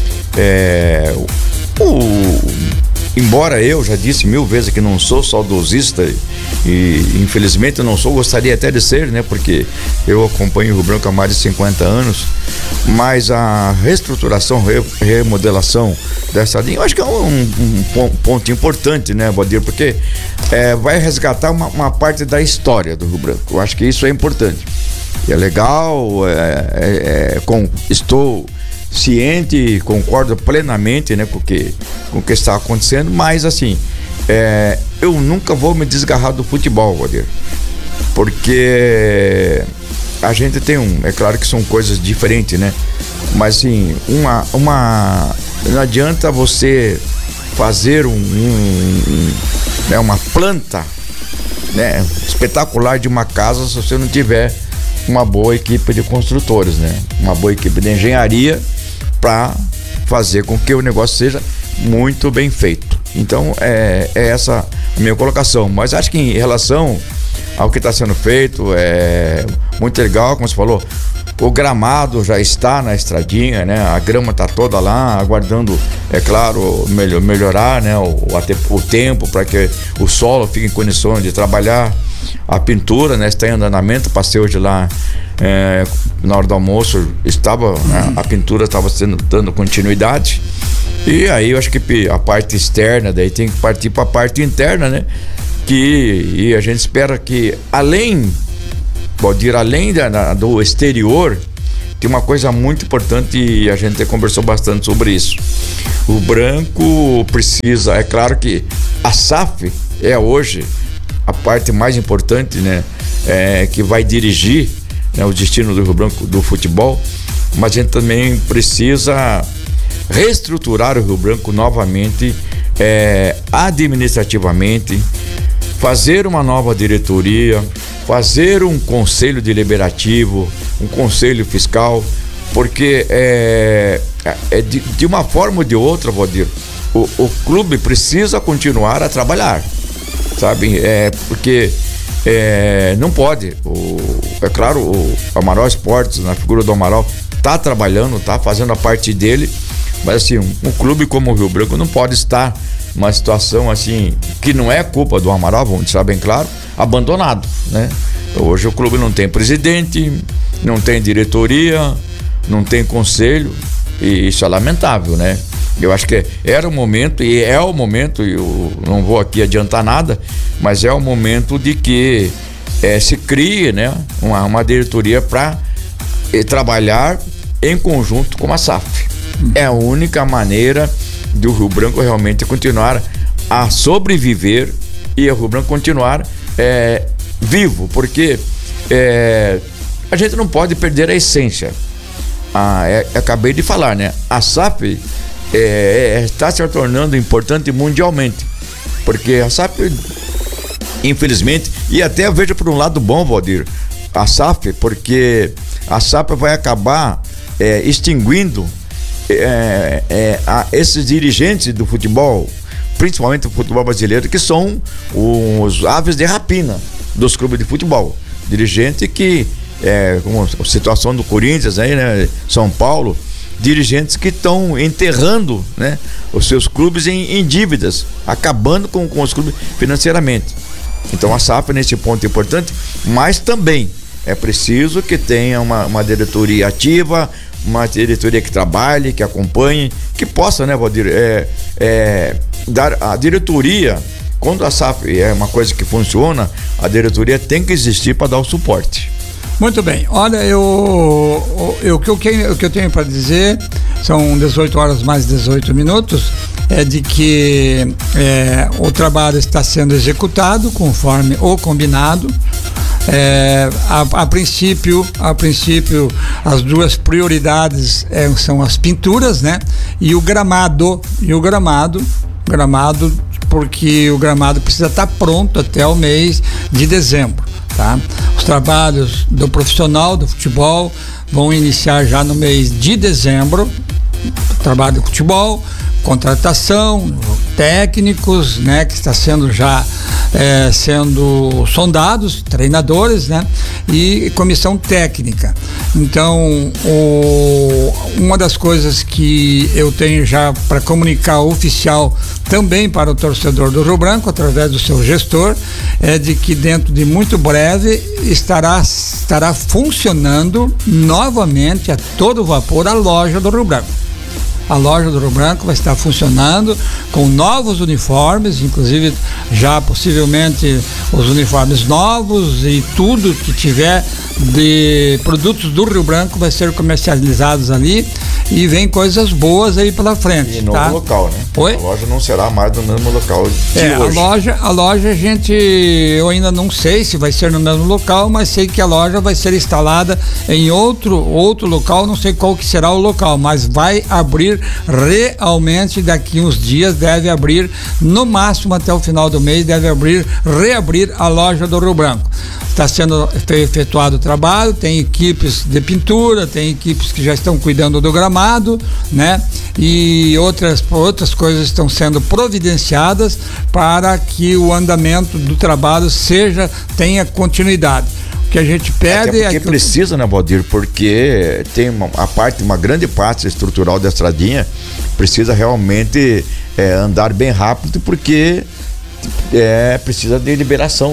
é, o, o, embora eu já disse mil vezes que não sou saudosista e infelizmente eu não sou, gostaria até de ser, né? Porque eu acompanho o Rio Branco há mais de cinquenta anos, mas a reestruturação, re, remodelação dessa linha, eu acho que é um, um, um ponto importante, né, Valdir? Porque é, vai resgatar uma, uma parte da história do Rio Branco. Eu acho que isso é importante. E é legal, é, é, é, com, estou ciente e concordo plenamente, né, com o que, com o que está acontecendo, mas assim, é, eu nunca vou me desgarrar do futebol, Valdir, porque a gente tem um, é claro que são coisas diferentes, né, mas assim, uma, uma não adianta você fazer um, um, um né, uma planta, né, espetacular de uma casa se você não tiver uma boa equipe de construtores, né, uma boa equipe de engenharia para fazer com que o negócio seja muito bem feito. Então é, é essa a minha colocação, mas acho que em relação ao que está sendo feito é muito legal, como você falou, o gramado já está na estradinha, né? A grama está toda lá, aguardando, é claro, melhor, melhorar, né? o, o tempo para que o solo fique em condições de trabalhar. A pintura, né, está em andamento. Passei hoje lá é, na hora do almoço, estava né, a pintura estava sendo dando continuidade. E aí eu acho que a parte externa daí tem que partir para a parte interna, né? Que e a gente espera que além, pode ir além da, do exterior, tem uma coisa muito importante e a gente conversou bastante sobre isso. O Branco precisa, é claro que a S A F é hoje a parte mais importante, né? É, que vai dirigir, né, o destino do Rio Branco do futebol, mas a gente também precisa reestruturar o Rio Branco novamente, é, administrativamente, fazer uma nova diretoria, fazer um conselho deliberativo, um conselho fiscal, porque é, é de, de uma forma ou de outra, Valdir, o, o clube precisa continuar a trabalhar, sabe? É, porque é, não pode. O, é claro, o Amaral Esportes, na figura do Amaral, está trabalhando, está fazendo a parte dele, mas assim, um, um clube como o Rio Branco não pode estar numa situação assim, que não é culpa do Amaral, vamos deixar bem claro, abandonado, né? Hoje o clube não tem presidente, não tem diretoria, não tem conselho, e isso é lamentável, né? Eu acho que era o momento, e é o momento, eu não vou aqui adiantar nada, mas é o momento de que é, se crie, né, uma, uma diretoria para é, trabalhar em conjunto com a S A F. É a única maneira do Rio Branco realmente continuar a sobreviver e o Rio Branco continuar é, vivo, porque é, a gente não pode perder a essência. Ah, é, acabei de falar, né? A S A F é, é, está se tornando importante mundialmente, porque a S A F, infelizmente, e até eu vejo por um lado bom, Valdir, a S A F, porque a S A F vai acabar é, extinguindo é, é, a, esses dirigentes do futebol, principalmente do futebol brasileiro, que são os aves de rapina dos clubes de futebol. Dirigente que, é, como a situação do Corinthians aí, né, São Paulo, dirigentes que estão enterrando, né, os seus clubes em, em dívidas, acabando com, com os clubes financeiramente. Então a S A F nesse ponto é importante, mas também é preciso que tenha uma, uma diretoria ativa, uma diretoria que trabalhe, que acompanhe, que possa, né, Valdir, é, é, dar a diretoria. Quando a S A F é uma coisa que funciona, a diretoria tem que existir para dar o suporte. Muito bem, olha, eu, eu, o, que eu, o que eu tenho para dizer, são dezoito horas mais dezoito minutos, é de que é, o trabalho está sendo executado conforme o combinado. É, a, a princípio, a princípio, as duas prioridades é, são as pinturas, né? E o gramado, e o gramado, gramado, porque o gramado precisa estar pronto até o mês de dezembro, tá? Os trabalhos do profissional do futebol vão iniciar já no mês de dezembro, trabalho de futebol, contratação, técnicos, né, que está sendo já é, sendo sondados, treinadores, né, e comissão técnica. Então, o, uma das coisas que eu tenho já para comunicar oficial também para o torcedor do Rio Branco, através do seu gestor, é de que dentro de muito breve estará, estará funcionando novamente a todo vapor a loja do Rio Branco. A loja do Rio Branco vai estar funcionando com novos uniformes, inclusive já possivelmente os uniformes novos e tudo que tiver de produtos do Rio Branco vai ser comercializados ali e vem coisas boas aí pela frente. E novo tá? local, né? Oi? A loja não será mais no mesmo local de é, hoje. a loja, a loja a gente, eu ainda não sei se vai ser no mesmo local, mas sei que a loja vai ser instalada em outro, outro local, não sei qual que será o local, mas vai abrir realmente daqui uns dias, deve abrir no máximo até o final do mês, deve abrir, reabrir a loja do Rio Branco. Está sendo efetuado o trabalho, tem equipes de pintura, tem equipes que já estão cuidando do gramado, né? E outras, outras coisas estão sendo providenciadas para que o andamento do trabalho seja, tenha continuidade. O que a gente pede é porque é que precisa, né, Valdir? Porque tem uma a parte, uma grande parte estrutural da estradinha precisa realmente é, andar bem rápido, porque é, precisa de liberação, né?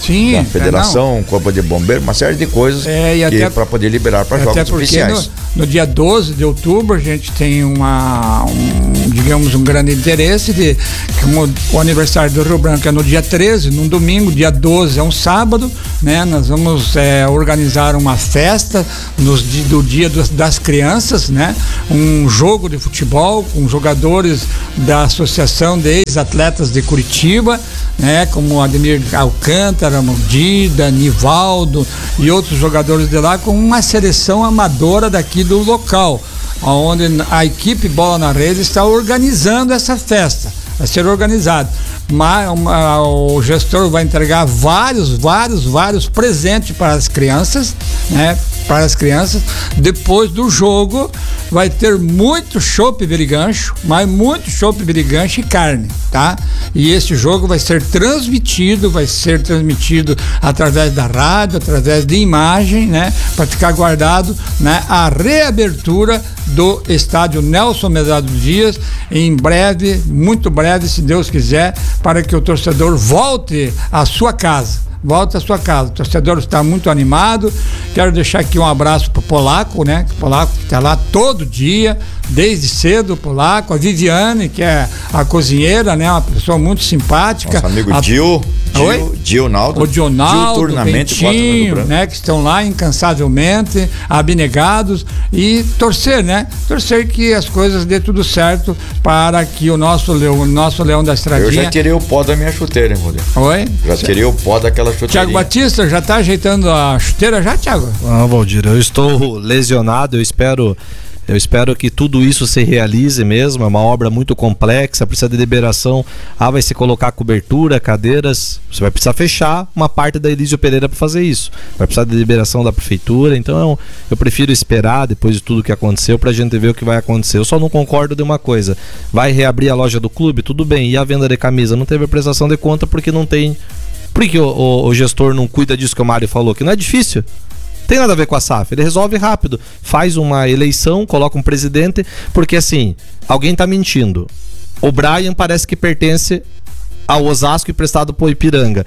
Sim, da federação, é, Corpo de Bombeiro, uma série de coisas é, para poder liberar para jogos oficiais. No, no dia doze de outubro a gente tem uma, um, digamos, um grande interesse de como o aniversário do Rio Branco é no dia treze, num domingo, dia doze é um sábado, né? Nós vamos é, organizar uma festa nos, do dia dos, das crianças, né? Um jogo de futebol com jogadores da Associação de Ex-Atletas de Curitiba, né? Como Ademir Alcântara, Mordida, Nivaldo e outros jogadores de lá, com uma seleção amadora daqui do local, onde a equipe Bola na Rede está organizando essa festa. Vai ser organizado. Mas uma, o gestor vai entregar vários, vários, vários presentes para as crianças, né? Para as crianças. Depois do jogo vai ter muito chopp berigancho, mas muito chopp berigancho e carne, tá? E esse jogo vai ser transmitido, vai ser transmitido através da rádio, através de imagem, né? Para ficar guardado, né? A reabertura do estádio Nelson Medrado Dias em breve, muito breve, se Deus quiser, para que o torcedor volte à sua casa. Volta à sua casa. O torcedor está muito animado. Quero deixar aqui um abraço pro Polaco, né? O Polaco que está lá todo dia, desde cedo, o Polaco, a Viviane, que é a cozinheira, né? Uma pessoa muito simpática. Nosso amigo a... Gil, Gil, Gilnaldo. O Dionaldo, Gil Turnamente, Bentinho, né? Que estão lá incansavelmente, abnegados, e torcer, né? Torcer que as coisas dê tudo certo para que o nosso leão, o nosso leão da estradinha... Eu já tirei o pó da minha chuteira, hein, Rodrigo? Oi? Já tirei o pó daquela chuteirinha. Tiago Batista, já tá ajeitando a chuteira já, Tiago? Ah, Valdir, eu estou lesionado, eu espero... Eu espero que tudo isso se realize mesmo. É uma obra muito complexa, precisa de liberação. Ah, vai se colocar cobertura, cadeiras. Você vai precisar fechar uma parte da Elísio Pereira para fazer isso. Vai precisar de liberação da prefeitura. Então eu, eu prefiro esperar depois de tudo que aconteceu pra gente ver o que vai acontecer. Eu só não concordo de uma coisa: vai reabrir a loja do clube? Tudo bem. E a venda de camisa? Não teve a prestação de conta porque não tem. Por que o, o, o gestor não cuida disso que o Mário falou? Que não é difícil. Tem nada a ver com a S A F, ele resolve rápido, faz uma eleição, coloca um presidente, porque assim, alguém tá mentindo. O Brian parece que pertence ao Osasco e prestado pro Ipiranga.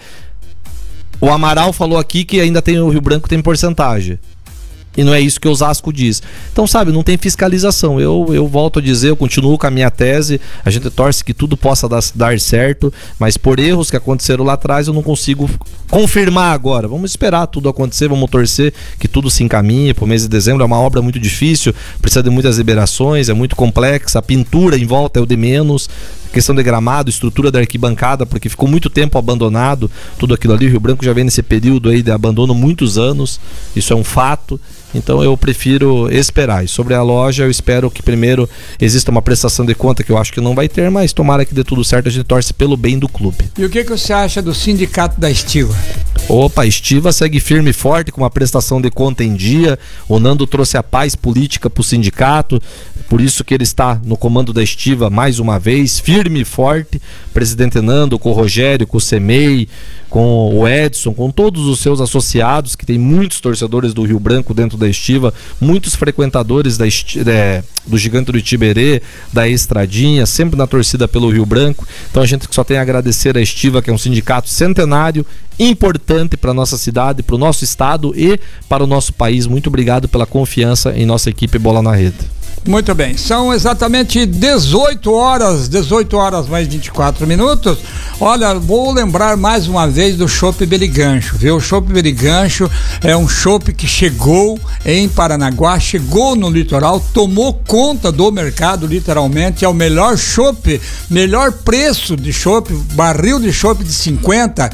O Amaral falou aqui que ainda tem o Rio Branco tem porcentagem. E não é isso que o Osasco diz. Então, sabe, não tem fiscalização. Eu, eu volto a dizer, eu continuo com a minha tese. A gente torce que tudo possa dar, dar certo, mas por erros que aconteceram lá atrás, eu não consigo confirmar agora. Vamos esperar tudo acontecer, vamos torcer que tudo se encaminhe pro mês de dezembro. É uma obra muito difícil, precisa de muitas liberações, é muito complexa. A pintura em volta é o de menos. Questão de gramado, estrutura da arquibancada, porque ficou muito tempo abandonado tudo aquilo ali. O Rio Branco já vem nesse período aí de abandono muitos anos, isso é um fato. Então eu prefiro esperar. E sobre a loja, eu espero que primeiro exista uma prestação de conta, que eu acho que não vai ter, mas tomara que dê tudo certo, a gente torce pelo bem do clube. E o que, que você acha do sindicato da Estiva? Opa, a Estiva segue firme e forte com uma prestação de conta em dia. O Nando trouxe a paz política para o sindicato, por isso que ele está no comando da Estiva mais uma vez, firme e forte. Presidente Nando, com o Rogério, com o Semei, com o Edson, com todos os seus associados, que tem muitos torcedores do Rio Branco dentro da Estiva, muitos frequentadores da Esti, é, do Gigante do Itiberê, da Estradinha, sempre na torcida pelo Rio Branco. Então a gente só tem a agradecer a Estiva, que é um sindicato centenário, importante para nossa cidade, para o nosso estado e para o nosso país. Muito obrigado pela confiança em nossa equipe Bola na Rede. Muito bem, são exatamente dezoito horas, dezoito horas mais vinte e quatro minutos. Olha, vou lembrar mais uma vez do Chopp Berigancho, viu? O Chopp Berigancho é um chopp que chegou em Paranaguá, chegou no litoral, tomou conta do mercado, literalmente. É o melhor chopp, melhor preço de chopp, barril de chopp de cinquenta,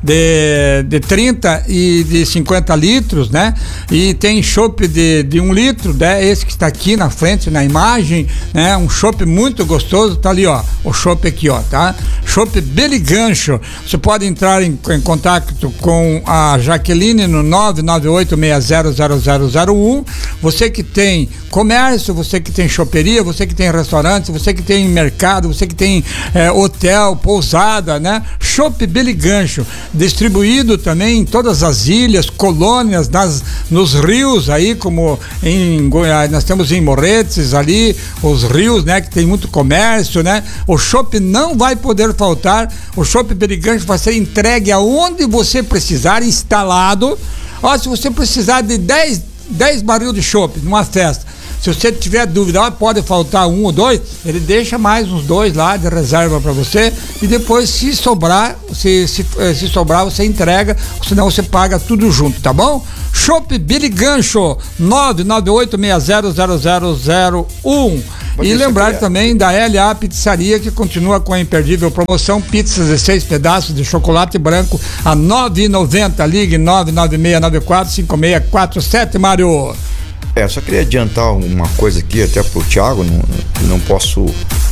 de, de trinta e de cinquenta litros, né? E tem chopp de, de um litro, né? Esse que está aqui na frente, na imagem, né? Um chopp muito gostoso, tá ali, ó, o chopp aqui, ó, tá? Chopp Berigancho. Você pode entrar em, em contato com a Jaqueline no nove nove oito seis zero zero zero zero um. Você que tem comércio, você que tem choperia, você que tem restaurante, você que tem mercado, você que tem é, hotel, pousada, né? Chopp Berigancho, distribuído também em todas as ilhas, colônias, nas, nos rios aí, como em Goiás, nós temos em Morretes ali, os rios, né, que tem muito comércio, né? O chopp não vai poder faltar faltar. O Chopp Birigancho vai ser entregue aonde você precisar, instalado. Ó, se você precisar de dez, dez barril de chopp numa festa, se você tiver dúvida, ó, pode faltar um ou dois, ele deixa mais uns dois lá de reserva para você, e depois, se sobrar, se, se, se sobrar, você entrega, senão você paga tudo junto, tá bom? Chopp Birigancho, nove nove oito seis zero zero zero zero um. E lembrar queria... também da L A Pizzaria, que continua com a imperdível promoção: pizzas de seis pedaços de chocolate branco a nove reais e noventa centavos. Ligue nove nove seis nove quatro cinco seis quatro sete, Mário. É, só queria adiantar uma coisa aqui, até pro Thiago, não, não posso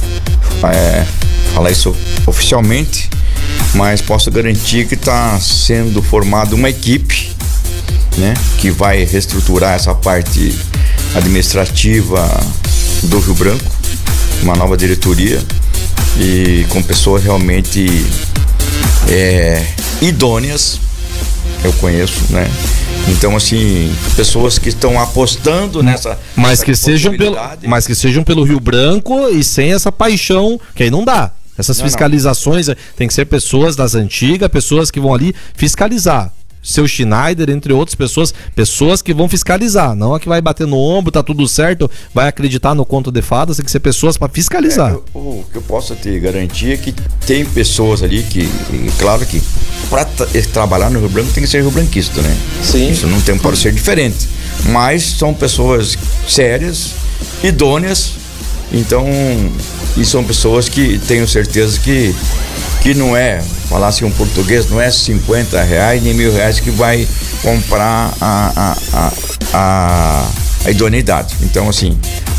é, falar isso oficialmente, mas posso garantir que está sendo formada uma equipe, né, que vai reestruturar essa parte administrativa do Rio Branco, uma nova diretoria, e com pessoas realmente é, idôneas, eu conheço, né? Então, assim, pessoas que estão apostando nessa, mas nessa que sejam pelo, mas que sejam pelo Rio Branco e sem essa paixão, que aí não dá. Essas não, fiscalizações não. Tem que ser pessoas das antigas, pessoas que vão ali fiscalizar. Seu Schneider, entre outras pessoas, pessoas que vão fiscalizar, não a que vai bater no ombro, tá tudo certo, vai acreditar no conto de fadas, tem que ser pessoas para fiscalizar. É, o que eu posso te garantir é que tem pessoas ali que, e claro que para trabalhar no Rio Branco tem que ser rio-branquista, né? Sim. Isso não tem, pode ser diferente, mas são pessoas sérias, idôneas, então, e são pessoas que tenho certeza que que não é, falar assim um português, não é cinquenta reais nem mil reais que vai comprar a, a, a, a, a idoneidade. Então, assim,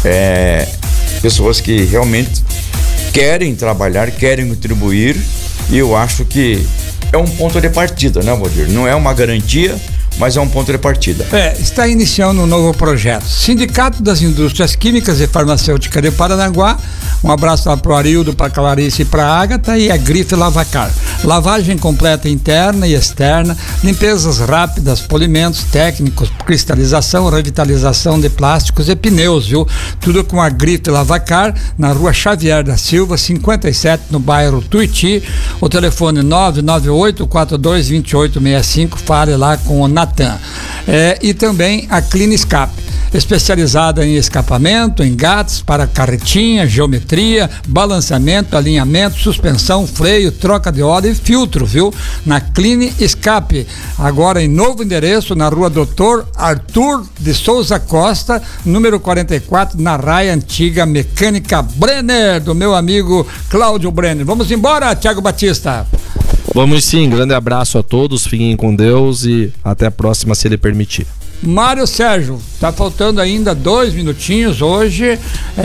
é, pessoas que realmente querem trabalhar, querem contribuir, e eu acho que é um ponto de partida, né, Valdir? Não é uma garantia, mas é um ponto de partida. É, está iniciando um novo projeto. Sindicato das Indústrias Químicas e Farmacêuticas de Paranaguá. Um abraço lá pro Arildo, pra Clarice e pra Ágata. E a Grife Lavacar. Lavagem completa interna e externa, limpezas rápidas, polimentos técnicos, cristalização, revitalização de plásticos e pneus, viu? Tudo com a Grife Lavacar, na rua Xavier da Silva, cinquenta e sete, no bairro Tuiuti. O telefone nove nove oito quatro dois dois oito seis cinco. Fale lá com o Natan. É, e também a Cliniscape, especializada em escapamento, engates para carretinha, geometria, balanceamento, alinhamento, suspensão, freio, troca de óleo e filtro, viu? Na Cliniscape, agora em novo endereço, na rua doutor Arthur de Souza Costa, número quarenta e quatro, na Raia Antiga Mecânica Brenner, do meu amigo Cláudio Brenner. Vamos embora, Thiago Batista. Vamos sim, grande abraço a todos, fiquem com Deus e até a próxima, se ele permitir. Mário Sérgio, tá faltando ainda dois minutinhos hoje.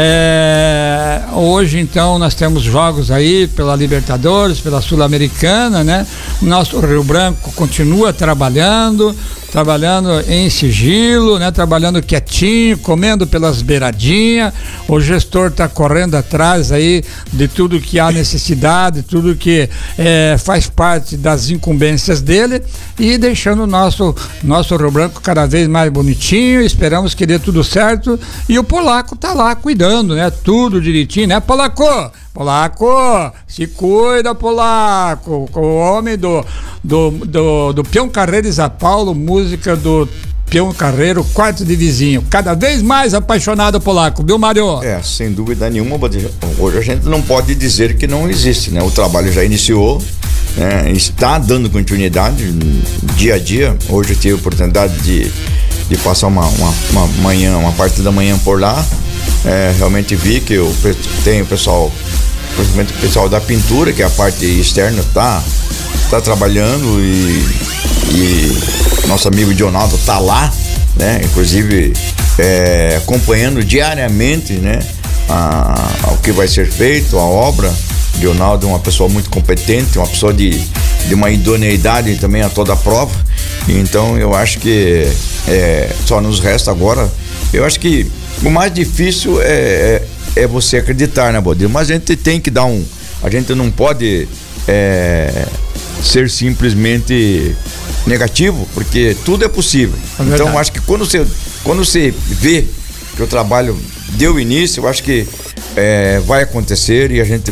É, hoje, então, nós temos jogos aí pela Libertadores, pela Sul-Americana, né? O nosso Rio Branco continua trabalhando, trabalhando em sigilo, né? Trabalhando quietinho, comendo pelas beiradinhas. O gestor está correndo atrás aí de tudo que há necessidade, tudo que é, faz parte das incumbências dele, e deixando o nosso, nosso Rio Branco cada vez mais bonitinho. Esperamos que dê tudo certo, e o Polaco tá lá cuidando, né? Tudo direitinho, né, Polaco? Polaco, se cuida, Polaco, com o homem do, do, do, do Peão Carreiro e Zé Paulo, música do Peão Carreiro, quarto de vizinho. Cada vez mais apaixonado, Polaco, viu, Mário? É, sem dúvida nenhuma. Hoje a gente não pode dizer que não existe, né? O trabalho já iniciou, né? Está dando continuidade dia a dia. Hoje eu tive a oportunidade de, de passar uma, uma, uma manhã, uma parte da manhã por lá. É, realmente vi que eu tenho o pessoal, principalmente o pessoal da pintura, que é a parte externa, tá, tá trabalhando, e, e nosso amigo Dionaldo tá lá, né? Inclusive é, acompanhando diariamente, né? A, a, o que vai ser feito, a obra. Dionaldo é uma pessoa muito competente, uma pessoa de, de uma idoneidade também a toda a prova. Então eu acho que é, só nos resta agora. Eu acho que o mais difícil é, é, é você acreditar, né, Bodir? Mas a gente tem que dar um. A gente não pode é, ser simplesmente negativo, porque tudo é possível. É então, eu acho que quando você, quando você vê que o trabalho deu início, eu acho que é, vai acontecer, e a gente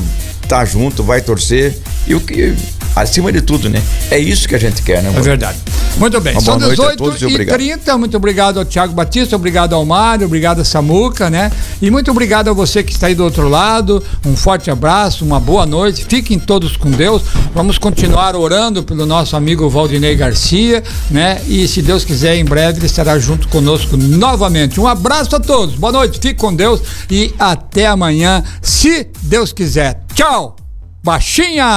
tá junto, vai torcer. E o que, acima de tudo, né? É isso que a gente quer, né? É verdade. Muito bem, Uma são boa noite a dezoito todos e e obrigado. trinta. Muito obrigado ao Thiago Batista, obrigado ao Mário, obrigado a Samuca, né? E muito obrigado a você que está aí do outro lado. Um forte abraço, uma boa noite. Fiquem todos com Deus. Vamos continuar orando pelo nosso amigo Valdinei Garcia, né? E se Deus quiser, em breve ele estará junto conosco novamente. Um abraço a todos. Boa noite, fique com Deus e até amanhã, se Deus quiser. Tchau. Baixinha!